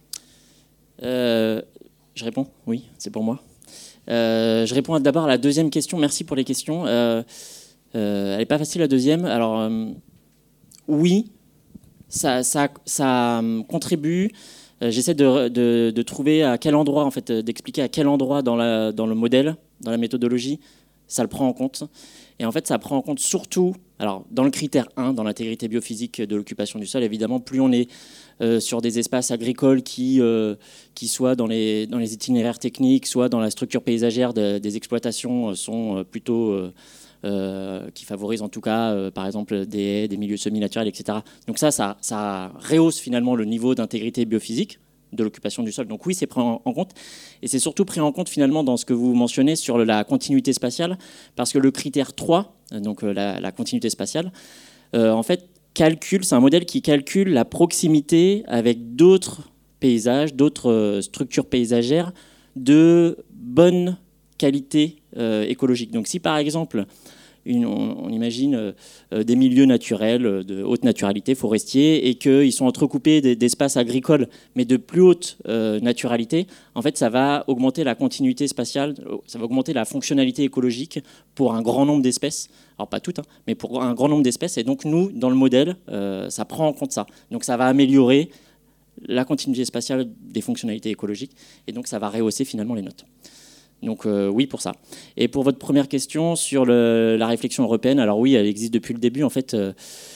Euh, je réponds, oui, c'est pour moi. Euh, je réponds d'abord à la deuxième question. Merci pour les questions. Euh, euh, elle n'est pas facile, la deuxième. Alors, euh, oui, ça, ça, ça contribue. Euh, j'essaie de, de, de trouver à quel endroit, en fait, d'expliquer à quel endroit dans, la, dans le modèle, dans la méthodologie, ça le prend en compte. Et en fait, ça prend en compte surtout, alors dans le critère un, dans l'intégrité biophysique de l'occupation du sol, évidemment, plus on est euh, sur des espaces agricoles qui, euh, qui soient dans les, dans les itinéraires techniques, soit dans la structure paysagère de, des exploitations, sont plutôt... Euh, Euh, qui favorisent en tout cas, euh, par exemple, des haies, des milieux semi-naturels, et cetera. Donc ça, ça, ça rehausse finalement le niveau d'intégrité biophysique de l'occupation du sol. Donc oui, c'est pris en, en compte. Et c'est surtout pris en compte finalement dans ce que vous mentionnez sur la continuité spatiale, parce que le critère trois, donc euh, la, la continuité spatiale, euh, en fait, calcule, c'est un modèle qui calcule la proximité avec d'autres paysages, d'autres euh, structures paysagères de bonne qualité euh, écologique. Donc si par exemple, une, on, on imagine euh, des milieux naturels de haute naturalité, forestiers, et qu'ils sont entrecoupés d'espaces agricoles, mais de plus haute euh, naturalité, en fait ça va augmenter la continuité spatiale, ça va augmenter la fonctionnalité écologique pour un grand nombre d'espèces. Alors pas toutes, hein, mais pour un grand nombre d'espèces. Et donc nous, dans le modèle, euh, ça prend en compte ça. Donc ça va améliorer la continuité spatiale des fonctionnalités écologiques, et donc ça va rehausser finalement les notes. Donc euh, oui pour ça. Et pour votre première question sur le, la réflexion européenne, alors oui, elle existe depuis le début en fait, euh,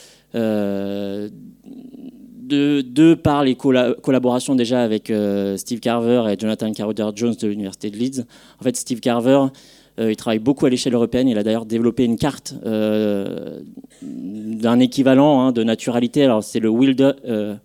euh, de, de par les colla- collaborations déjà avec euh, Steve Carver et Jonathan Carruthers-Jones de l'université de Leeds. En fait, Steve Carver, euh, il travaille beaucoup à l'échelle européenne. Il a d'ailleurs développé une carte euh, d'un équivalent hein, de naturalité. Alors c'est le Wilder, euh,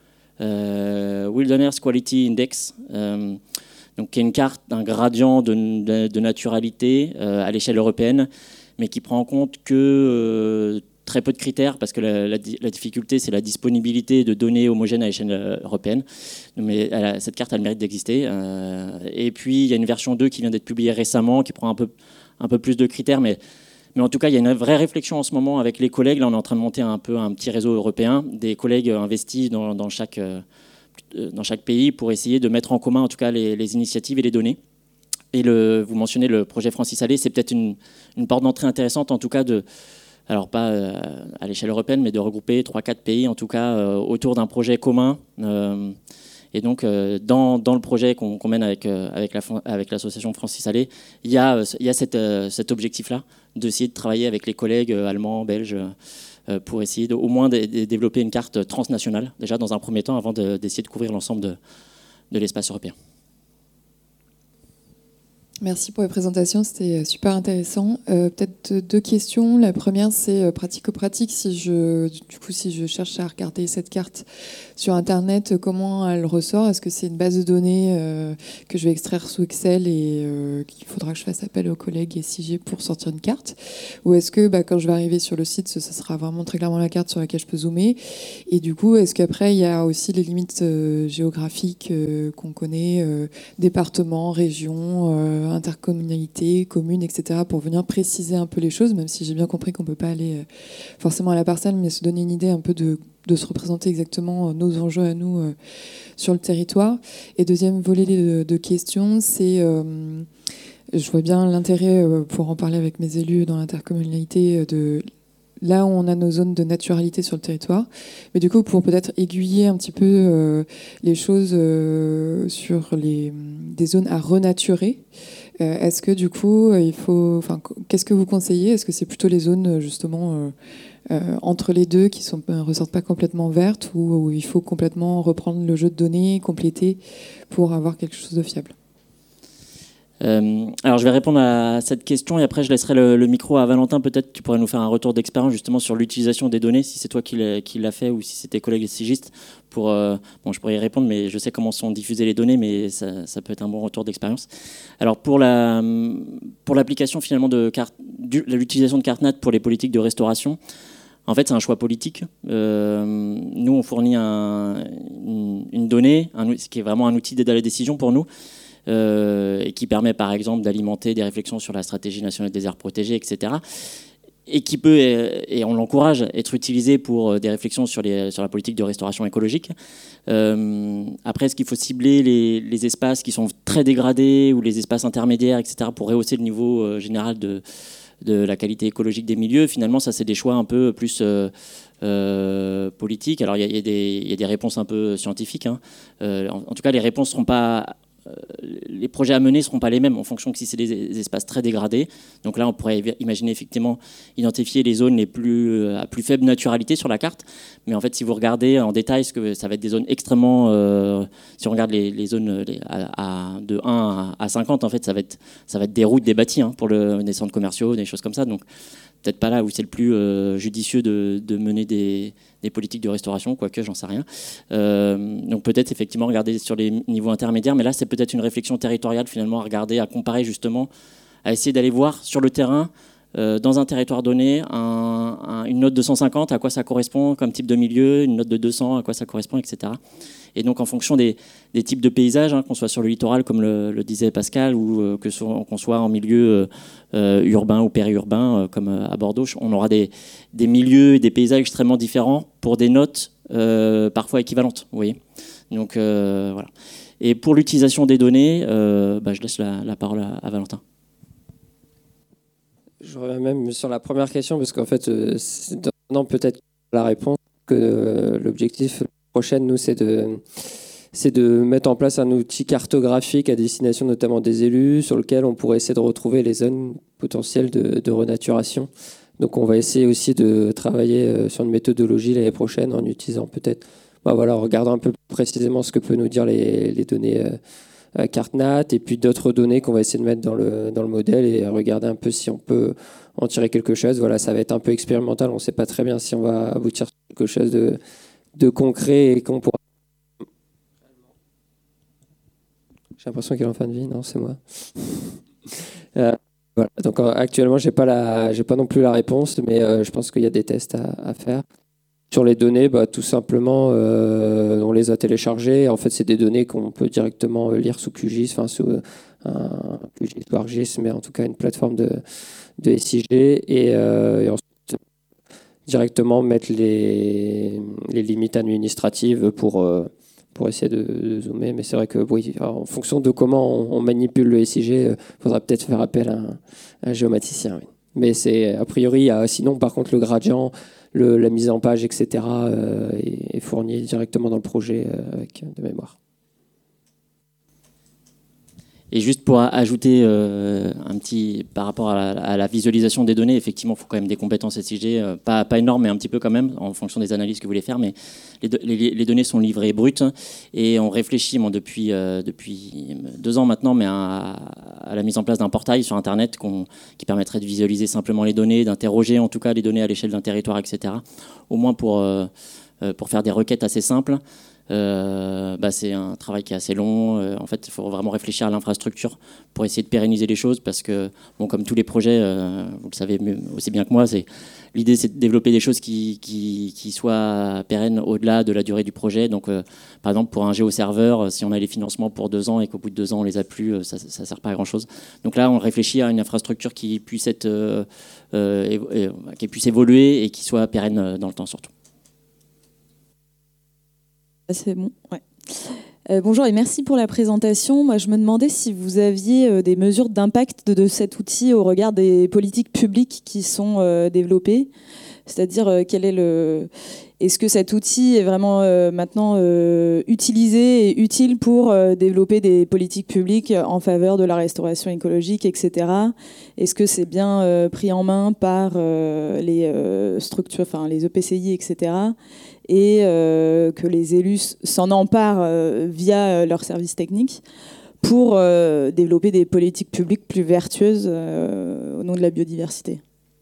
euh, Wilderness Quality Index. Euh, Donc, qui est une carte d'un gradient de, de, de naturalité euh, à l'échelle européenne, mais qui prend en compte que euh, très peu de critères, parce que la, la, la difficulté, c'est la disponibilité de données homogènes à l'échelle euh, européenne. Mais elle a, cette carte a le mérite d'exister. Euh, et puis, il y a une version deux qui vient d'être publiée récemment, qui prend un peu, un peu plus de critères, mais, mais en tout cas, il y a une vraie réflexion en ce moment avec les collègues. Là, on est en train de monter un peu un petit réseau européen, des collègues investis dans, dans chaque... Euh, dans chaque pays pour essayer de mettre en commun en tout cas les, les initiatives et les données. Et le, vous mentionnez le projet Francis Allais, c'est peut-être une, une porte d'entrée intéressante en tout cas de, alors pas euh, à l'échelle européenne, mais de regrouper trois quatre pays en tout cas euh, autour d'un projet commun. Euh, et donc euh, dans, dans le projet qu'on, qu'on mène avec, euh, avec, la, avec l'association Francis Allais, il y a, il y a cette, euh, cet objectif-là d'essayer de travailler avec les collègues euh, allemands, belges, euh, pour essayer de, au moins de, de développer une carte transnationale, déjà dans un premier temps, avant de, d'essayer de couvrir l'ensemble de, de l'espace européen. Merci pour la présentation, c'était super intéressant. Euh, peut-être deux questions. La première, c'est euh, pratico-pratique. Si je, du coup, si je cherche à regarder cette carte sur Internet, comment elle ressort? Est-ce que c'est une base de données euh, que je vais extraire sous Excel et euh, qu'il faudra que je fasse appel aux collègues S I G pour sortir une carte? Ou est-ce que bah, quand je vais arriver sur le site, ce, ce sera vraiment très clairement la carte sur laquelle je peux zoomer? Et du coup, est-ce qu'après, il y a aussi les limites euh, géographiques euh, qu'on connaît, euh, département, région, euh, intercommunalité, commune, et cetera, pour venir préciser un peu les choses, même si j'ai bien compris qu'on ne peut pas aller forcément à la parcelle, mais se donner une idée un peu de, de se représenter exactement nos enjeux à nous euh, sur le territoire. Et deuxième volet de, de questions, c'est, euh, je vois bien l'intérêt, euh, pour en parler avec mes élus dans l'intercommunalité, de là où on a nos zones de naturalité sur le territoire. Mais du coup, pour peut-être aiguiller un petit peu euh, les choses euh, sur les, des zones à renaturer, euh, est-ce que du coup, il faut, enfin, qu'est-ce que vous conseillez? Est-ce que c'est plutôt les zones justement euh, euh, entre les deux qui ne euh, ressortent pas complètement vertes, ou où il faut complètement reprendre le jeu de données, compléter pour avoir quelque chose de fiable? Euh, alors je vais répondre à cette question et après je laisserai le, le micro à Valentin. Peut-être tu pourrais nous faire un retour d'expérience justement sur l'utilisation des données, si c'est toi qui l'as, qui l'as fait ou si c'est tes collègues sigistes. Pour, euh, bon, je pourrais y répondre, mais je sais comment sont diffusées les données, mais ça, ça peut être un bon retour d'expérience. Alors pour, la, pour l'application finalement de carte, du, l'utilisation de CarteNat pour les politiques de restauration, en fait c'est un choix politique. Euh, nous on fournit un, une, une donnée, un, ce qui est vraiment un outil d'aide à la décision pour nous. Euh, et qui permet par exemple d'alimenter des réflexions sur la stratégie nationale des aires protégées, et cetera. Et qui peut, et on l'encourage, être utilisé pour des réflexions sur, les, sur la politique de restauration écologique. Euh, après, est-ce qu'il faut cibler les, les espaces qui sont très dégradés ou les espaces intermédiaires, et cetera, pour rehausser le niveau euh, général de, de la qualité écologique des milieux? Finalement, ça, c'est des choix un peu plus euh, euh, politiques. Alors, il y, y, y a des réponses un peu scientifiques. Hein. Euh, en, en tout cas, les réponses ne seront pas... les projets à mener ne seront pas les mêmes en fonction que si c'est des espaces très dégradés. Donc là, on pourrait imaginer effectivement identifier les zones les plus, à plus faible naturalité sur la carte. Mais en fait, si vous regardez en détail, ce que ça va être des zones extrêmement... Euh, si on regarde les, les zones les, à, à, de un à cinquante, en fait, ça va être, ça va être des routes, des bâtis hein, pour le, des centres commerciaux, des choses comme ça. Donc peut-être pas là où c'est le plus euh, judicieux de, de mener des, des politiques de restauration, quoique j'en sais rien. Euh, donc peut-être effectivement regarder sur les niveaux intermédiaires, mais là c'est peut-être une réflexion territoriale finalement à regarder, à comparer justement, à essayer d'aller voir sur le terrain, euh, dans un territoire donné, un, un, une note de cent cinquante, à quoi ça correspond comme type de milieu, une note de deux cents, à quoi ça correspond, et cetera. Et donc en fonction des, des types de paysages, hein, qu'on soit sur le littoral comme le, le disait Pascal, ou euh, que so, qu'on soit en milieu euh, urbain ou périurbain euh, comme à Bordeaux, on aura des, des milieux et des paysages extrêmement différents pour des notes euh, parfois équivalentes. Vous voyez. Donc euh, voilà. Et pour l'utilisation des données, euh, bah, je laisse la, la parole à, à Valentin. Je reviens même sur la première question parce qu'en fait, euh, c'est donnant peut-être la réponse que euh, l'objectif prochaine, nous, c'est de, c'est de mettre en place un outil cartographique à destination notamment des élus sur lequel on pourrait essayer de retrouver les zones potentielles de, de renaturation. Donc on va essayer aussi de travailler sur une méthodologie l'année prochaine en utilisant peut-être, bah voilà, en regardant un peu plus précisément ce que peut nous dire les, les données euh, CarteNat et puis d'autres données qu'on va essayer de mettre dans le, dans le modèle et regarder un peu si on peut en tirer quelque chose. Voilà, ça va être un peu expérimental, on ne sait pas très bien si on va aboutir à quelque chose de de concret et qu'on pourra... J'ai l'impression qu'elle est en fin de vie, non, c'est moi. euh, voilà. Donc actuellement, j'ai pas la, j'ai pas non plus la réponse, mais euh, je pense qu'il y a des tests à, à faire. Sur les données, bah, tout simplement, euh, on les a téléchargées. En fait, c'est des données qu'on peut directement lire sous Q G I S, enfin sous un Q G I S ou ArcGIS, mais en tout cas une plateforme de, de S I G. Et, euh, et ensuite, directement mettre les, les limites administratives pour, euh, pour essayer de, de zoomer. Mais c'est vrai que oui, en fonction de comment on, on manipule le S I G, il euh, faudra peut-être faire appel à un, à un géomaticien. Oui. Mais c'est, a priori, euh, sinon, par contre, le gradient, le, la mise en page, et cetera, euh, est, est fourni directement dans le projet euh, avec de mémoire. Et juste pour ajouter euh, un petit par rapport à la, à la visualisation des données, effectivement, il faut quand même des compétences S I G, euh, pas, pas énormes, mais un petit peu quand même, en fonction des analyses que vous voulez faire. Mais les, les, les données sont livrées brutes et on réfléchit, bon, depuis, euh, depuis deux ans maintenant, mais à, à la mise en place d'un portail sur Internet qu'on, qui permettrait de visualiser simplement les données, d'interroger en tout cas les données à l'échelle d'un territoire, et cetera. Au moins pour, euh, pour faire des requêtes assez simples. Euh, bah c'est un travail qui est assez long. Euh, en fait, il faut vraiment réfléchir à l'infrastructure pour essayer de pérenniser les choses parce que, bon, comme tous les projets, euh, vous le savez aussi bien que moi, c'est, l'idée c'est de développer des choses qui, qui, qui soient pérennes au-delà de la durée du projet. Donc, euh, par exemple, pour un géoserveur, si on a les financements pour deux ans et qu'au bout de deux ans on les a plus, ça ne sert pas à grand-chose. Donc là, on réfléchit à une infrastructure qui puisse être, euh, euh, euh, qui puisse évoluer et qui soit pérenne dans le temps surtout. C'est bon, ouais. Euh, bonjour et merci pour la présentation. Moi, je me demandais si vous aviez euh, des mesures d'impact de, de cet outil au regard des politiques publiques qui sont euh, développées. C'est-à-dire, euh, quel est le... est-ce que cet outil est vraiment euh, maintenant euh, utilisé et utile pour euh, développer des politiques publiques en faveur de la restauration écologique, et cetera. Est-ce que c'est bien euh, pris en main par euh, les euh, structures, enfin les E P C I, et cetera et euh, que les élus s'en emparent euh, via leurs services techniques pour euh, développer des politiques publiques plus vertueuses euh, au nom de la biodiversité.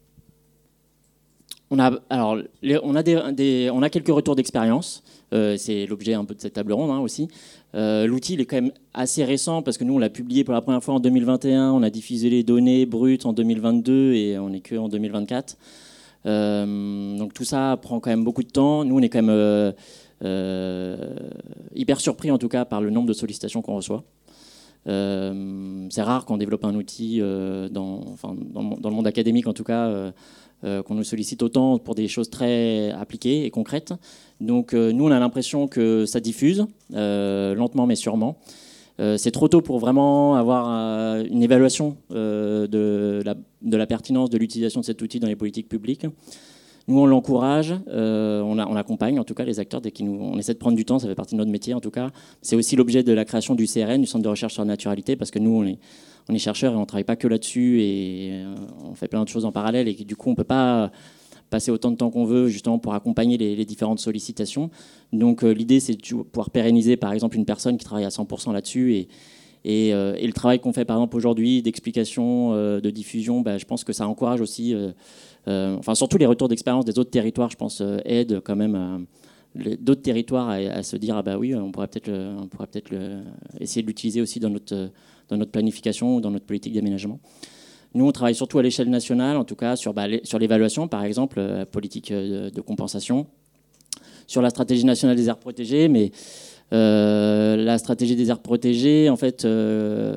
On a, alors, les, on, a des, des, on a quelques retours d'expérience, euh, c'est l'objet un peu de cette table ronde hein, aussi. Euh, l'outil il est quand même assez récent parce que nous on l'a publié pour la première fois en deux mille vingt et un, on a diffusé les données brutes en deux mille vingt-deux et on n'est que en deux mille vingt-quatre. Euh, donc tout ça prend quand même beaucoup de temps. Nous, on est quand même euh, euh, hyper surpris, en tout cas, par le nombre de sollicitations qu'on reçoit. Euh, c'est rare qu'on développe un outil, euh, dans, enfin, dans, dans le monde académique, en tout cas, euh, euh, qu'on nous sollicite autant pour des choses très appliquées et concrètes. Donc euh, nous, on a l'impression que ça diffuse, euh, lentement mais sûrement. Euh, c'est trop tôt pour vraiment avoir euh, une évaluation euh, de, la, de la pertinence de l'utilisation de cet outil dans les politiques publiques. Nous, on l'encourage, euh, on, on accompagne en tout cas les acteurs dès qu'ils nous, on essaie de prendre du temps, ça fait partie de notre métier en tout cas. C'est aussi l'objet de la création du C R N, du Centre de recherche sur la naturalité, parce que nous, on est, on est chercheurs et on ne travaille pas que là-dessus et euh, on fait plein de choses en parallèle et du coup, on ne peut pas passer autant de temps qu'on veut justement pour accompagner les, les différentes sollicitations. Donc euh, l'idée c'est de pouvoir pérenniser par exemple une personne qui travaille à cent pour cent là-dessus et, et, euh, et le travail qu'on fait par exemple aujourd'hui d'explication, euh, de diffusion, bah, je pense que ça encourage aussi, euh, euh, enfin surtout les retours d'expérience des autres territoires, je pense euh, aident quand même euh, les, d'autres territoires à, à se dire ah bah oui on pourrait peut-être, le, on pourrait peut-être le, essayer de l'utiliser aussi dans notre, dans notre planification ou dans notre politique d'aménagement. Nous, on travaille surtout à l'échelle nationale, en tout cas sur, bah, sur l'évaluation, par exemple, la politique de, de compensation, sur la stratégie nationale des aires protégées, mais euh, la stratégie des aires protégées, en fait, euh,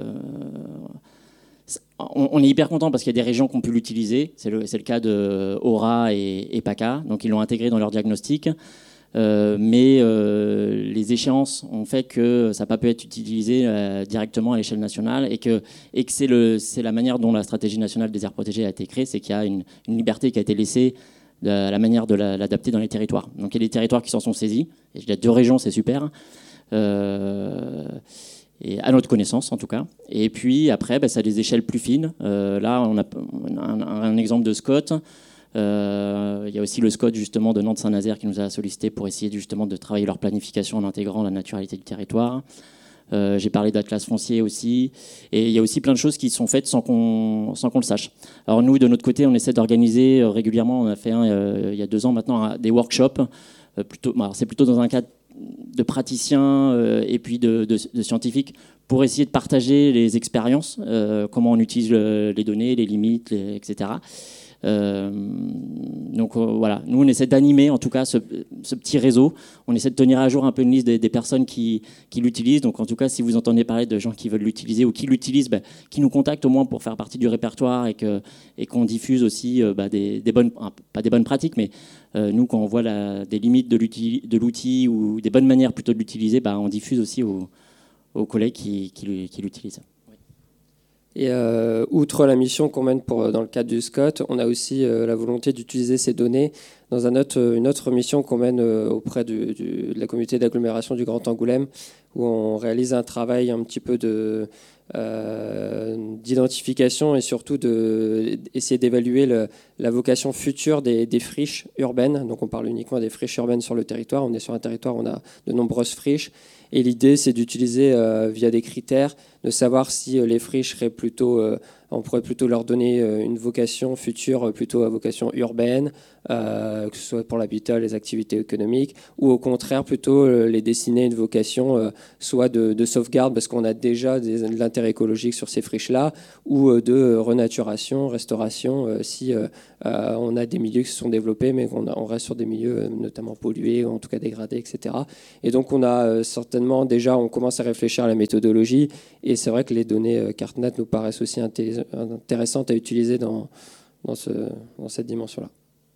on, on est hyper content parce qu'il y a des régions qui ont pu l'utiliser. C'est le, c'est le cas de Aura et, et PACA, donc ils l'ont intégré dans leur diagnostic. Euh, mais euh, les échéances ont fait que ça n'a pas pu être utilisé euh, directement à l'échelle nationale et que, et que c'est, le, c'est la manière dont la stratégie nationale des aires protégées a été créée, c'est qu'il y a une, une liberté qui a été laissée de la manière de la, l'adapter dans les territoires. Donc il y a des territoires qui s'en sont saisis, et il y a deux régions, c'est super, euh, et à notre connaissance en tout cas. Et puis après, bah, ça a des échelles plus fines. Euh, là, on a, on a un, un exemple de Scott. Euh, il y a aussi le SCOT justement de Nantes-Saint-Nazaire qui nous a sollicité pour essayer justement de travailler leur planification en intégrant la naturalité du territoire. Euh, j'ai parlé d'Atlas foncier aussi, et il y a aussi plein de choses qui sont faites sans qu'on, sans qu'on le sache. Alors nous, de notre côté, on essaie d'organiser euh, régulièrement, on a fait un euh, il y a deux ans maintenant, des workshops, euh, plutôt, alors c'est plutôt dans un cadre de praticiens euh, et puis de, de, de scientifiques pour essayer de partager les expériences, euh, comment on utilise le, les données, les limites, les, et cetera. Euh, donc euh, voilà, nous on essaie d'animer en tout cas ce, ce petit réseau, on essaie de tenir à jour un peu une liste des, des personnes qui, qui l'utilisent, donc en tout cas si vous entendez parler de gens qui veulent l'utiliser ou qui l'utilisent, bah, qui nous contactent au moins pour faire partie du répertoire et, que, et qu'on diffuse aussi euh, bah, des, des bonnes, pas des bonnes pratiques, mais euh, nous quand on voit la, des limites de l'outil, de l'outil ou des bonnes manières plutôt de l'utiliser, bah, on diffuse aussi aux, aux collègues qui, qui, qui l'utilisent. Et euh, outre la mission qu'on mène pour, dans le cadre du SCOT, on a aussi euh, la volonté d'utiliser ces données dans un autre, une autre mission qu'on mène euh, auprès du, du, de la communauté d'agglomération du Grand Angoulême, où on réalise un travail un petit peu de, euh, d'identification et surtout d'essayer de, d'évaluer le, la vocation future des, des friches urbaines. Donc on parle uniquement des friches urbaines sur le territoire. On est sur un territoire où on a de nombreuses friches. Et l'idée, c'est d'utiliser euh, via des critères, de savoir si euh, les friches seraient plutôt, euh, on pourrait plutôt leur donner euh, une vocation future, euh, plutôt à vocation urbaine, euh, que ce soit pour l'habitat, les activités économiques, ou au contraire plutôt euh, les destiner une vocation euh, soit de, de sauvegarde, parce qu'on a déjà des, de l'intérêt écologique sur ces friches-là, ou euh, de renaturation, restauration, euh, si euh, euh, on a des milieux qui se sont développés, mais qu'on a, on reste sur des milieux euh, notamment pollués, ou en tout cas dégradés, et cetera. Et donc on a euh, certainement déjà, on commence à réfléchir à la méthodologie, et c'est vrai que les données euh, CartNat nous paraissent aussi inté- intéressantes à utiliser dans, dans, ce, dans cette dimension-là.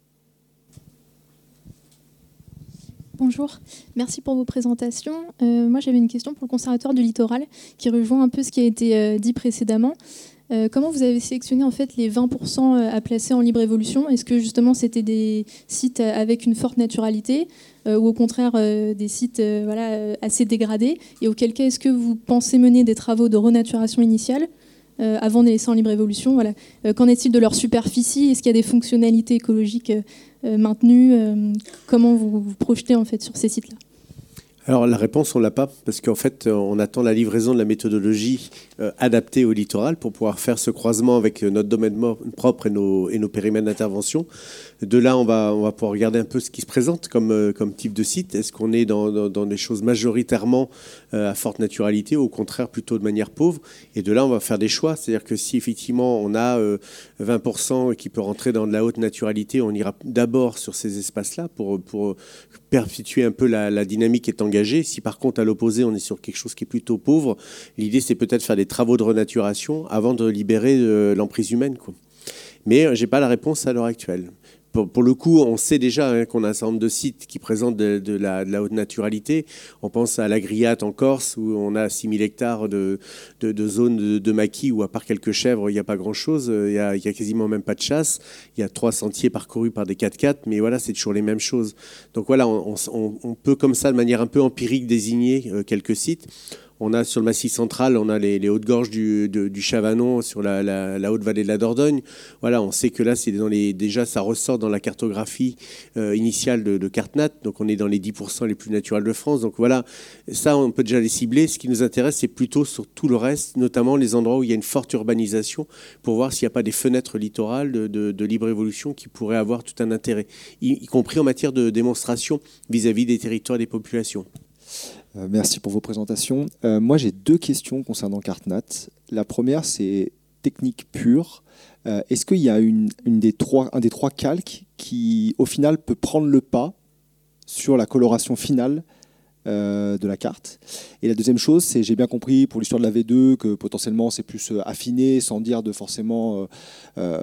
Bonjour, merci pour vos présentations. Euh, moi, j'avais une question pour le Conservatoire du Littoral qui rejoint un peu ce qui a été euh, dit précédemment. Euh, comment vous avez sélectionné en fait les vingt pour cent à placer en libre évolution? Est-ce que justement c'était des sites avec une forte naturalité euh, ou au contraire euh, des sites euh, voilà, assez dégradés? Et auquel cas, est-ce que vous pensez mener des travaux de renaturation initiale euh, avant de les laisser en libre évolution? Voilà. Euh, qu'en est-il de leur superficie? Est-ce qu'il y a des fonctionnalités écologiques euh, Euh, maintenu, euh, comment vous vous projetez en fait sur ces sites-là? Alors la réponse, on l'a pas, parce qu'en fait, on attend la livraison de la méthodologie euh, adaptée au littoral pour pouvoir faire ce croisement avec notre domaine propre et nos, et nos périmètres d'intervention. De là, on va, on va pouvoir regarder un peu ce qui se présente comme, euh, comme type de site. Est-ce qu'on est dans, dans, dans des choses majoritairement euh, à forte naturalité, ou au contraire plutôt de manière pauvre? Et de là, on va faire des choix. C'est-à-dire que si effectivement on a euh, vingt pour cent qui peut rentrer dans de la haute naturalité, on ira d'abord sur ces espaces-là pour, pour perpétuer un peu la, la dynamique qui est engagée. Si par contre, à l'opposé, on est sur quelque chose qui est plutôt pauvre, l'idée, c'est peut-être faire des travaux de renaturation avant de libérer euh, l'emprise humaine, quoi. Mais euh, je n'ai pas la réponse à l'heure actuelle. Pour, pour le coup, on sait déjà hein, qu'on a un certain nombre de sites qui présentent de, de, la, de la haute naturalité. On pense à la Griate en Corse, où on a six mille hectares de, de, de zones de, de maquis, où à part quelques chèvres, il n'y a pas grand-chose. Il n'y a, a quasiment même pas de chasse. Il y a trois sentiers parcourus par des quatre-quatre, mais voilà, c'est toujours les mêmes choses. Donc voilà, on, on, on peut comme ça, de manière un peu empirique, désigner euh, quelques sites. On a sur le Massif central, on a les, les hautes gorges du, de, du Chavanon, sur la, la, la haute vallée de la Dordogne. Voilà, on sait que là, c'est dans les, déjà, ça ressort dans la cartographie euh, initiale de, de CartNat. Donc, on est dans les dix pour cent les plus naturels de France. Donc, voilà, ça, on peut déjà les cibler. Ce qui nous intéresse, c'est plutôt sur tout le reste, notamment les endroits où il y a une forte urbanisation, pour voir s'il n'y a pas des fenêtres littorales de, de, de libre évolution qui pourraient avoir tout un intérêt, y, y compris en matière de démonstration vis-à-vis des territoires et des populations. Euh, merci pour vos présentations. Euh, moi, j'ai deux questions concernant CartNat. La première, c'est technique pure. Euh, est-ce qu'il y a une, une des trois, un des trois calques qui, au final, peut prendre le pas sur la coloration finale euh, de la carte? Et la deuxième chose, c'est, j'ai bien compris pour l'histoire de la V deux que potentiellement c'est plus affiné, sans dire de forcément euh, euh,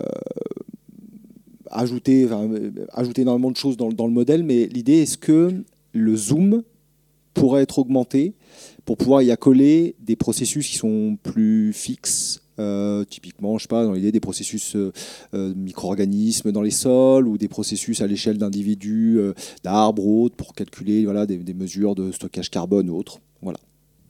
ajouter, enfin, ajouter énormément de choses dans, dans le modèle. Mais l'idée, est-ce que le zoom pourrait être augmenté pour pouvoir y accoler des processus qui sont plus fixes, euh, typiquement, je sais pas, dans l'idée des processus euh, euh, micro-organismes dans les sols, ou des processus à l'échelle d'individus, euh, d'arbres ou autres, pour calculer voilà, des, des mesures de stockage carbone ou autres. Voilà.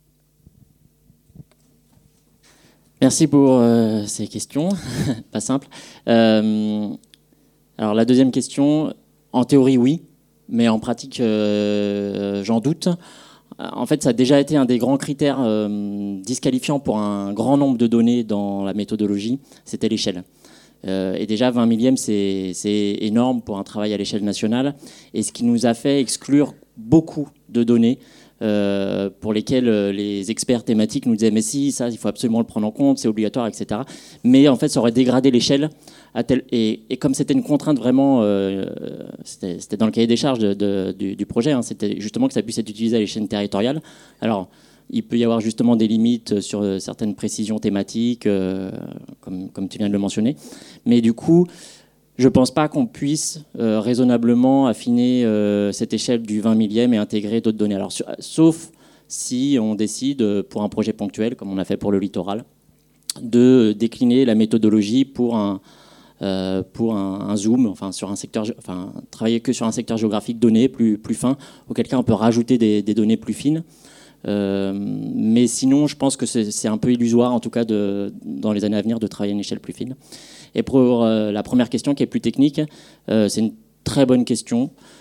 Merci pour euh, ces questions, pas simple. Euh, alors la deuxième question, en théorie oui, mais en pratique, euh, j'en doute. En fait, ça a déjà été un des grands critères euh, disqualifiants pour un grand nombre de données dans la méthodologie, c'était l'échelle. Euh, et déjà, vingt millièmes, c'est, c'est énorme pour un travail à l'échelle nationale, et ce qui nous a fait exclure beaucoup de données euh, pour lesquelles les experts thématiques nous disaient « mais si, ça, il faut absolument le prendre en compte, c'est obligatoire, et cetera » Mais en fait, ça aurait dégradé l'échelle. À tel, et, et comme c'était une contrainte vraiment, euh, c'était, c'était dans le cahier des charges de, de, du, du projet, hein, c'était justement que ça puisse être utilisé à l'échelle territoriale. Alors, il peut y avoir justement des limites sur certaines précisions thématiques, euh, comme, comme tu viens de le mentionner. Mais du coup, je ne pense pas qu'on puisse euh, raisonnablement affiner euh, cette échelle du vingt millième et intégrer d'autres données. Alors, sur, sauf si on décide, pour un projet ponctuel, comme on a fait pour le littoral, de décliner la méthodologie pour un... Euh, pour un, un zoom, enfin, sur un secteur, enfin, travailler que sur un secteur géographique donné, plus, plus fin, auquel cas on peut rajouter des, des données plus fines. Euh, mais sinon, je pense que c'est, c'est un peu illusoire, en tout cas, de, dans les années à venir, de travailler à une échelle plus fine. Et pour euh, la première question, qui est plus technique, euh, c'est une très bonne question.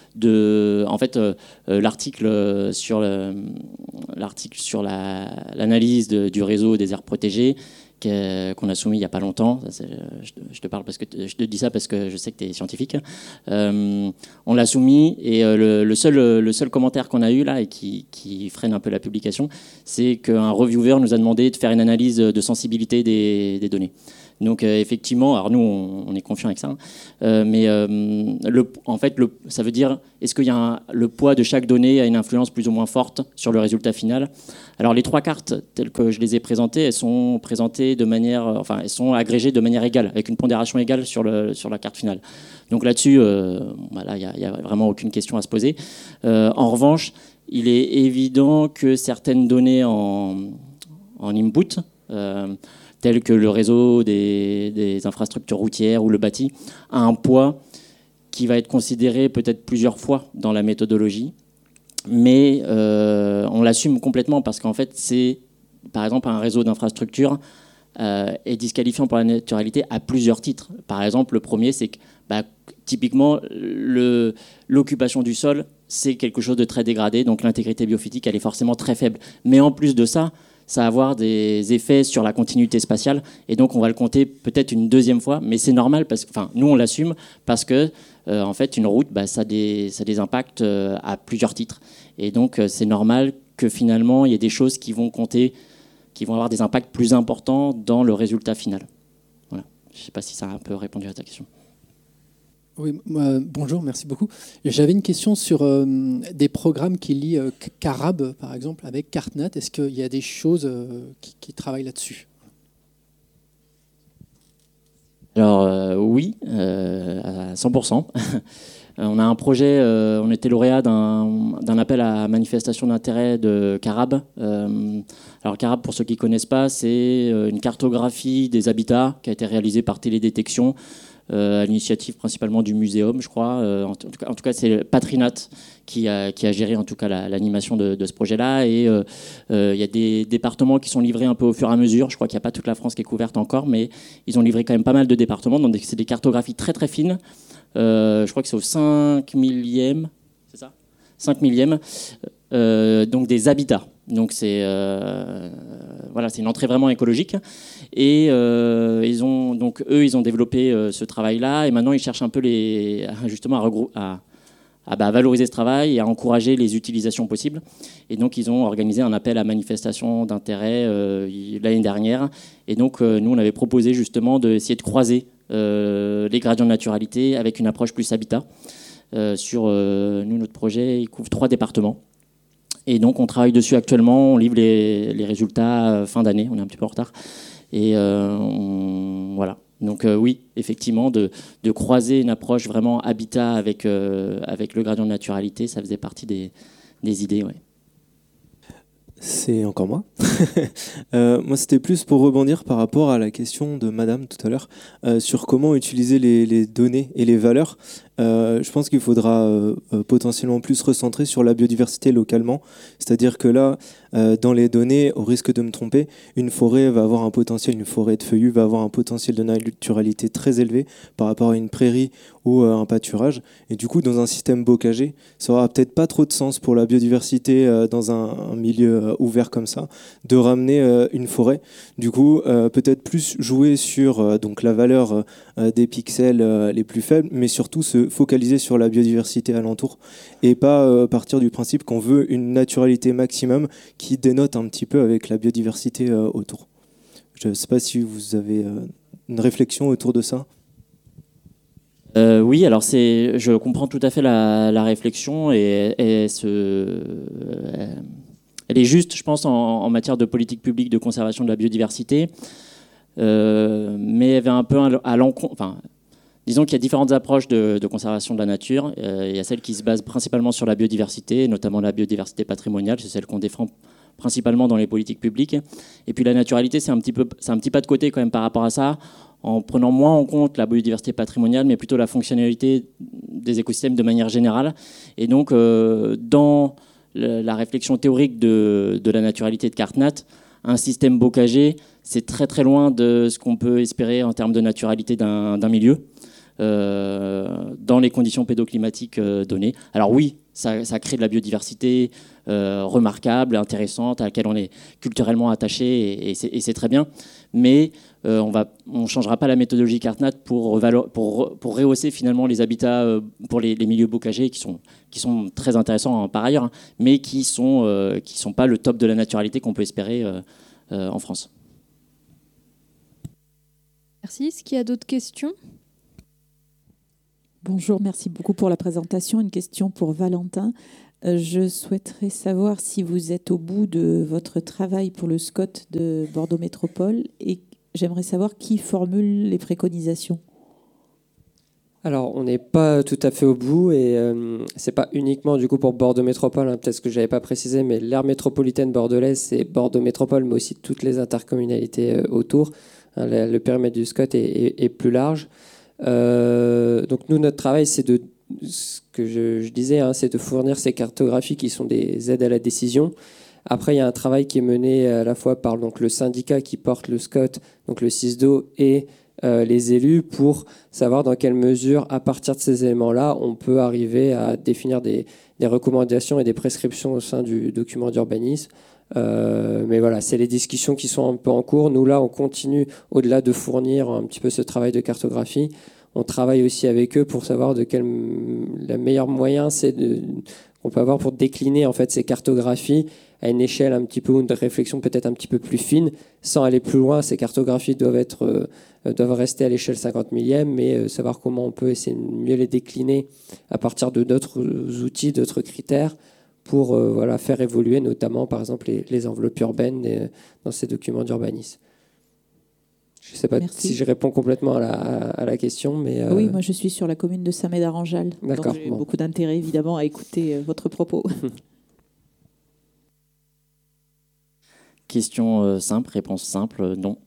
de, en fait, euh, l'article sur le, l'article sur la, l'analyse de, du réseau des aires protégées qu'on a soumis il n'y a pas longtemps. Je te parle parce que je te dis ça parce que je sais que tu es scientifique. Euh, on l'a soumis et le, le, seul, le seul commentaire qu'on a eu là et qui, qui freine un peu la publication, c'est qu'un reviewer nous a demandé de faire une analyse de sensibilité des, des données. Donc euh, effectivement, alors nous on, on est confiants avec ça, hein, euh, mais euh, le, en fait le, ça veut dire est-ce qu'il y a un, le poids de chaque donnée a une influence plus ou moins forte sur le résultat final. Alors les trois cartes telles que je les ai présentées, elles sont présentées de manière, enfin elles sont agrégées de manière égale, avec une pondération égale sur, le, sur la carte finale. Donc là-dessus, euh, voilà, il n'y a, a vraiment aucune question à se poser. Euh, en revanche, il est évident que certaines données en, en input, euh, tels que le réseau des, des infrastructures routières ou le bâti, a un poids qui va être considéré peut-être plusieurs fois dans la méthodologie, mais euh, on l'assume complètement parce qu'en fait, c'est, par exemple, un réseau d'infrastructures euh, est disqualifiant pour la naturalité à plusieurs titres. Par exemple, le premier, c'est que bah, typiquement, le, l'occupation du sol, c'est quelque chose de très dégradé, donc l'intégrité biophysique, elle est forcément très faible. Mais en plus de ça, ça va avoir des effets sur la continuité spatiale, et donc on va le compter peut-être une deuxième fois, mais c'est normal, parce que, enfin, nous on l'assume, parce que euh, en fait, une route, bah, ça, a des, ça a des impacts euh, à plusieurs titres, et donc euh, c'est normal que finalement il y ait des choses qui vont compter, qui vont avoir des impacts plus importants dans le résultat final. Voilà. Je ne sais pas si ça a un peu répondu à ta question. Oui, euh, bonjour, merci beaucoup. J'avais une question sur euh, des programmes qui lient euh, Carab, par exemple, avec CartNat. Est-ce qu'il y a des choses euh, qui, qui travaillent là-dessus ? Alors euh, oui, euh, à cent pour cent. On a un projet, euh, on était lauréat d'un, d'un appel à manifestation d'intérêt de Carab. Euh, alors Carab, pour ceux qui ne connaissent pas, c'est une cartographie des habitats qui a été réalisée par Télédétection, Euh, à l'initiative principalement du Muséum, je crois. Euh, en, tout cas, en tout cas, c'est Patrinat qui a, qui a géré en tout cas la, l'animation de, de ce projet-là. Et il euh, euh, y a des départements qui sont livrés un peu au fur et à mesure. Je crois qu'il n'y a pas toute la France qui est couverte encore, mais ils ont livré quand même pas mal de départements. Donc c'est des cartographies très très fines. Euh, je crois que c'est au cinq millième, c'est ça ? cinq millième. Euh, donc des habitats. Donc c'est euh, voilà, c'est une entrée vraiment écologique. Et euh, ils ont donc eux, ils ont développé euh, ce travail-là, et maintenant ils cherchent un peu les justement à, regrou- à, à bah, valoriser ce travail et à encourager les utilisations possibles. Et donc ils ont organisé un appel à manifestation d'intérêt euh, l'année dernière. Et donc euh, nous, on avait proposé justement d'essayer de croiser euh, les gradients de naturalité avec une approche plus habitat. Euh, sur euh, nous, notre projet, il couvre trois départements. Et donc, on travaille dessus actuellement. On livre les, les résultats fin d'année. On est un petit peu en retard. Et euh, on, voilà. Donc, euh, oui, effectivement, de, de croiser une approche vraiment habitat avec, euh, avec le gradient de naturalité, ça faisait partie des, des idées. Ouais. C'est encore moi. euh, moi, c'était plus pour rebondir par rapport à la question de Madame tout à l'heure euh, sur comment utiliser les, les données et les valeurs. Euh, je pense qu'il faudra euh, euh, potentiellement plus recentrer sur la biodiversité localement. C'est-à-dire que là, euh, dans les données, au risque de me tromper, une forêt va avoir un potentiel, une forêt de feuillus va avoir un potentiel de naturalité très élevé par rapport à une prairie ou euh, un pâturage. Et du coup, dans un système bocagé, ça aura peut-être pas trop de sens pour la biodiversité euh, dans un, un milieu euh, ouvert comme ça, de ramener euh, une forêt. Du coup, euh, peut-être plus jouer sur euh, donc la valeur euh, des pixels euh, les plus faibles, mais surtout se focaliser sur la biodiversité alentour et pas euh, partir du principe qu'on veut une naturalité maximum qui dénote un petit peu avec la biodiversité euh, autour. Je ne sais pas si vous avez euh, une réflexion autour de ça. Euh, oui, alors c'est, je comprends tout à fait la, la réflexion et, et ce, elle est juste, je pense, en, en matière de politique publique de conservation de la biodiversité, euh, mais elle va un peu à l'encontre. Enfin, disons qu'il y a différentes approches de, de conservation de la nature. Euh, il y a celle qui se base principalement sur la biodiversité, notamment la biodiversité patrimoniale, c'est celle qu'on défend principalement dans les politiques publiques. Et puis la naturalité, c'est un petit peu, c'est un petit pas de côté quand même par rapport à ça, en prenant moins en compte la biodiversité patrimoniale, mais plutôt la fonctionnalité des écosystèmes de manière générale. Et donc, euh, dans le, la réflexion théorique de, de la naturalité de CartNat, un système bocager, c'est très très loin de ce qu'on peut espérer en termes de naturalité d'un, d'un milieu. euh, dans les conditions pédoclimatiques euh, données. Alors oui, ça, ça crée de la biodiversité euh, remarquable, intéressante, à laquelle on est culturellement attaché, et, et, c'est, et c'est très bien. Mais euh, on ne changera pas la méthodologie CartNat pour, pour, pour rehausser finalement les habitats euh, pour les, les milieux bocagers qui sont, qui sont très intéressants hein, par ailleurs, hein, mais qui ne sont, euh, qui sont pas le top de la naturalité qu'on peut espérer euh, euh, en France. Merci. Est-ce qu'il y a d'autres questions ? Bonjour, merci beaucoup pour la présentation. Une question pour Valentin. Euh, je souhaiterais savoir si vous êtes au bout de votre travail pour le S C O T de Bordeaux Métropole et j'aimerais savoir qui formule les préconisations. Alors, on n'est pas tout à fait au bout et euh, c'est pas uniquement du coup pour Bordeaux Métropole, hein, peut-être que je n'avais pas précisé, mais l'aire métropolitaine bordelaise, c'est Bordeaux Métropole, mais aussi toutes les intercommunalités euh, autour. Hein, le, le périmètre du S C O T est, est, est plus large. Euh, donc nous, notre travail, c'est de, ce que je, je disais, hein, c'est de fournir ces cartographies qui sont des aides à la décision. Après, il y a un travail qui est mené à la fois par donc, le syndicat qui porte le S C O T, donc le CISDO, et euh, les élus pour savoir dans quelle mesure, à partir de ces éléments-là, on peut arriver à définir des, des recommandations et des prescriptions au sein du document d'urbanisme. Euh, mais voilà, c'est les discussions qui sont un peu en cours. Nous, là, on continue, au-delà de fournir un petit peu ce travail de cartographie, on travaille aussi avec eux pour savoir de quel le meilleur moyen c'est de, qu'on peut avoir pour décliner en fait, ces cartographies à une échelle un petit peu, ou une réflexion peut-être un petit peu plus fine, sans aller plus loin. Ces cartographies doivent, être, euh, doivent rester à l'échelle cinquante millième, mais euh, savoir comment on peut essayer de mieux les décliner à partir de d'autres outils, d'autres critères, pour euh, voilà, faire évoluer notamment, par exemple, les, les enveloppes urbaines euh, dans ces documents d'urbanisme. Je ne sais pas Merci. si je réponds complètement à la, à la question, mais... Euh... Oui, moi je suis sur la commune de Saint-Médard-en-Jalles, donc j'ai bon. beaucoup d'intérêt évidemment à écouter euh, votre propos. Question euh, simple, réponse simple, euh, non.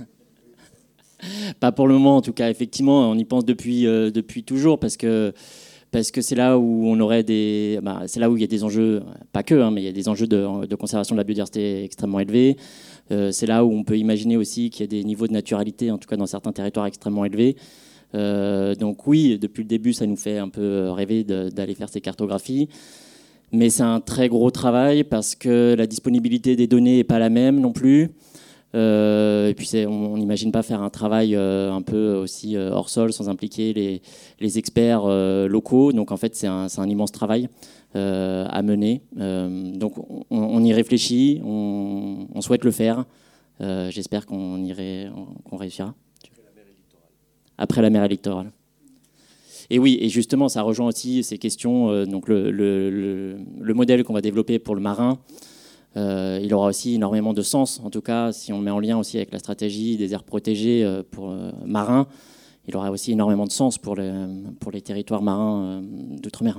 Pas pour le moment en tout cas, effectivement, on y pense depuis, euh, depuis toujours, parce que parce que c'est là où on aurait des, bah, c'est là où il y a des enjeux, pas que, hein, mais il y a des enjeux de, de conservation de la biodiversité extrêmement élevés. Euh, c'est là où on peut imaginer aussi qu'il y a des niveaux de naturalité, en tout cas dans certains territoires extrêmement élevés. Euh, donc oui, depuis le début, ça nous fait un peu rêver de, d'aller faire ces cartographies. Mais c'est un très gros travail parce que la disponibilité des données n'est pas la même non plus. Euh, et puis c'est, on n'imagine pas faire un travail euh, un peu aussi euh, hors sol sans impliquer les, les experts euh, locaux. Donc en fait c'est un, c'est un immense travail euh, à mener. Euh, donc on, on y réfléchit, on, on souhaite le faire. Euh, j'espère qu'on, irait, qu'on réussira. Après la mer électorale. Et oui, et justement ça rejoint aussi ces questions. Euh, donc le, le, le, le modèle qu'on va développer pour le marin, Euh, il aura aussi énormément de sens, en tout cas si on le met en lien aussi avec la stratégie des aires protégées euh, pour euh, marins, il aura aussi énormément de sens pour les, pour les territoires marins euh, d'outre-mer.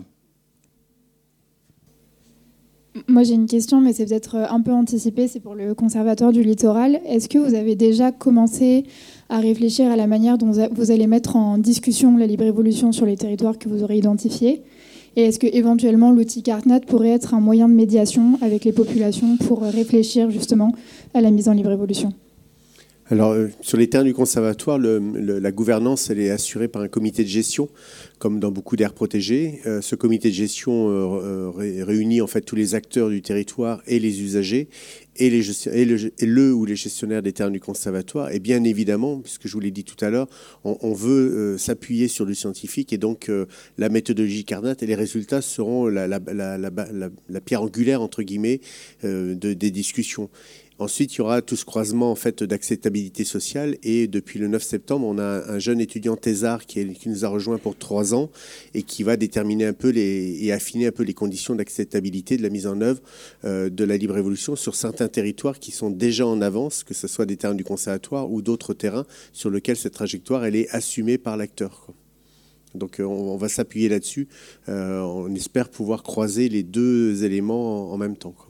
Moi j'ai une question, mais c'est peut-être un peu anticipé, c'est pour le Conservatoire du littoral. Est-ce que vous avez déjà commencé à réfléchir à la manière dont vous allez mettre en discussion la libre évolution sur les territoires que vous aurez identifiés ? Et est-ce que éventuellement l'outil CartNat pourrait être un moyen de médiation avec les populations pour réfléchir justement à la mise en libre évolution ? Alors, euh, sur les terrains du conservatoire, le, le, la gouvernance elle est assurée par un comité de gestion, comme dans beaucoup d'aires protégées. Euh, ce comité de gestion euh, ré, réunit en fait tous les acteurs du territoire et les usagers et, les, et, le, et le ou les gestionnaires des terrains du conservatoire. Et bien évidemment, puisque je vous l'ai dit tout à l'heure, on, on veut euh, s'appuyer sur du scientifique et donc euh, la méthodologie CartNat et les résultats seront la, la, la, la, la, la pierre angulaire entre guillemets euh, de, des discussions. Ensuite, il y aura tout ce croisement en fait, d'acceptabilité sociale et depuis le neuf septembre, on a un jeune étudiant thésard qui, est, qui nous a rejoint pour trois ans et qui va déterminer un peu les, et affiner un peu les conditions d'acceptabilité de la mise en œuvre euh, de la libre évolution sur certains territoires qui sont déjà en avance, que ce soit des terrains du conservatoire ou d'autres terrains sur lesquels cette trajectoire elle est assumée par l'acteur, quoi. Donc on, on va s'appuyer là-dessus. Euh, on espère pouvoir croiser les deux éléments en, en même temps, quoi.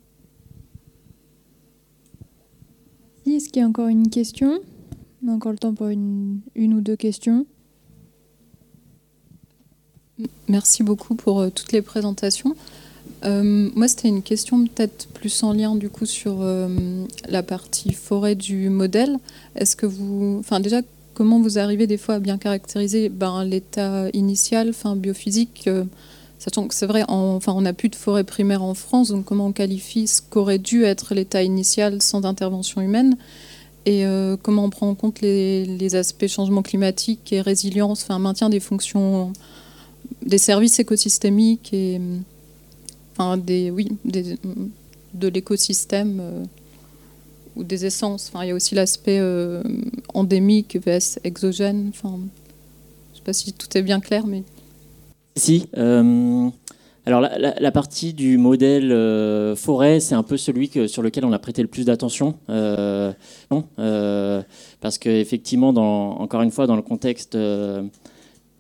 Est-ce qu'il y a encore une question ? On a encore le temps pour une, une ou deux questions. Merci beaucoup pour euh, toutes les présentations. Euh, moi, c'était une question peut-être plus en lien du coup sur euh, la partie forêt du modèle. Est-ce que vous, enfin déjà, comment vous arrivez des fois à bien caractériser ben, l'état initial, enfin biophysique, euh, sachant que c'est vrai, en, enfin, on n'a plus de forêt primaire en France, donc comment on qualifie ce qu'aurait dû être l'état initial sans intervention humaine, et euh, comment on prend en compte les, les aspects changement climatique et résilience, enfin maintien des fonctions, des services écosystémiques et enfin des, oui, des, de l'écosystème. Euh, ou des essences. Enfin, il y a aussi l'aspect euh, endémique vs exogène. Enfin, je ne sais pas si tout est bien clair, mais... Si. Euh, alors, la, la, la partie du modèle euh, forêt, c'est un peu celui que, sur lequel on a prêté le plus d'attention. Euh, non, euh, parce qu'effectivement, encore une fois, dans le contexte... Euh,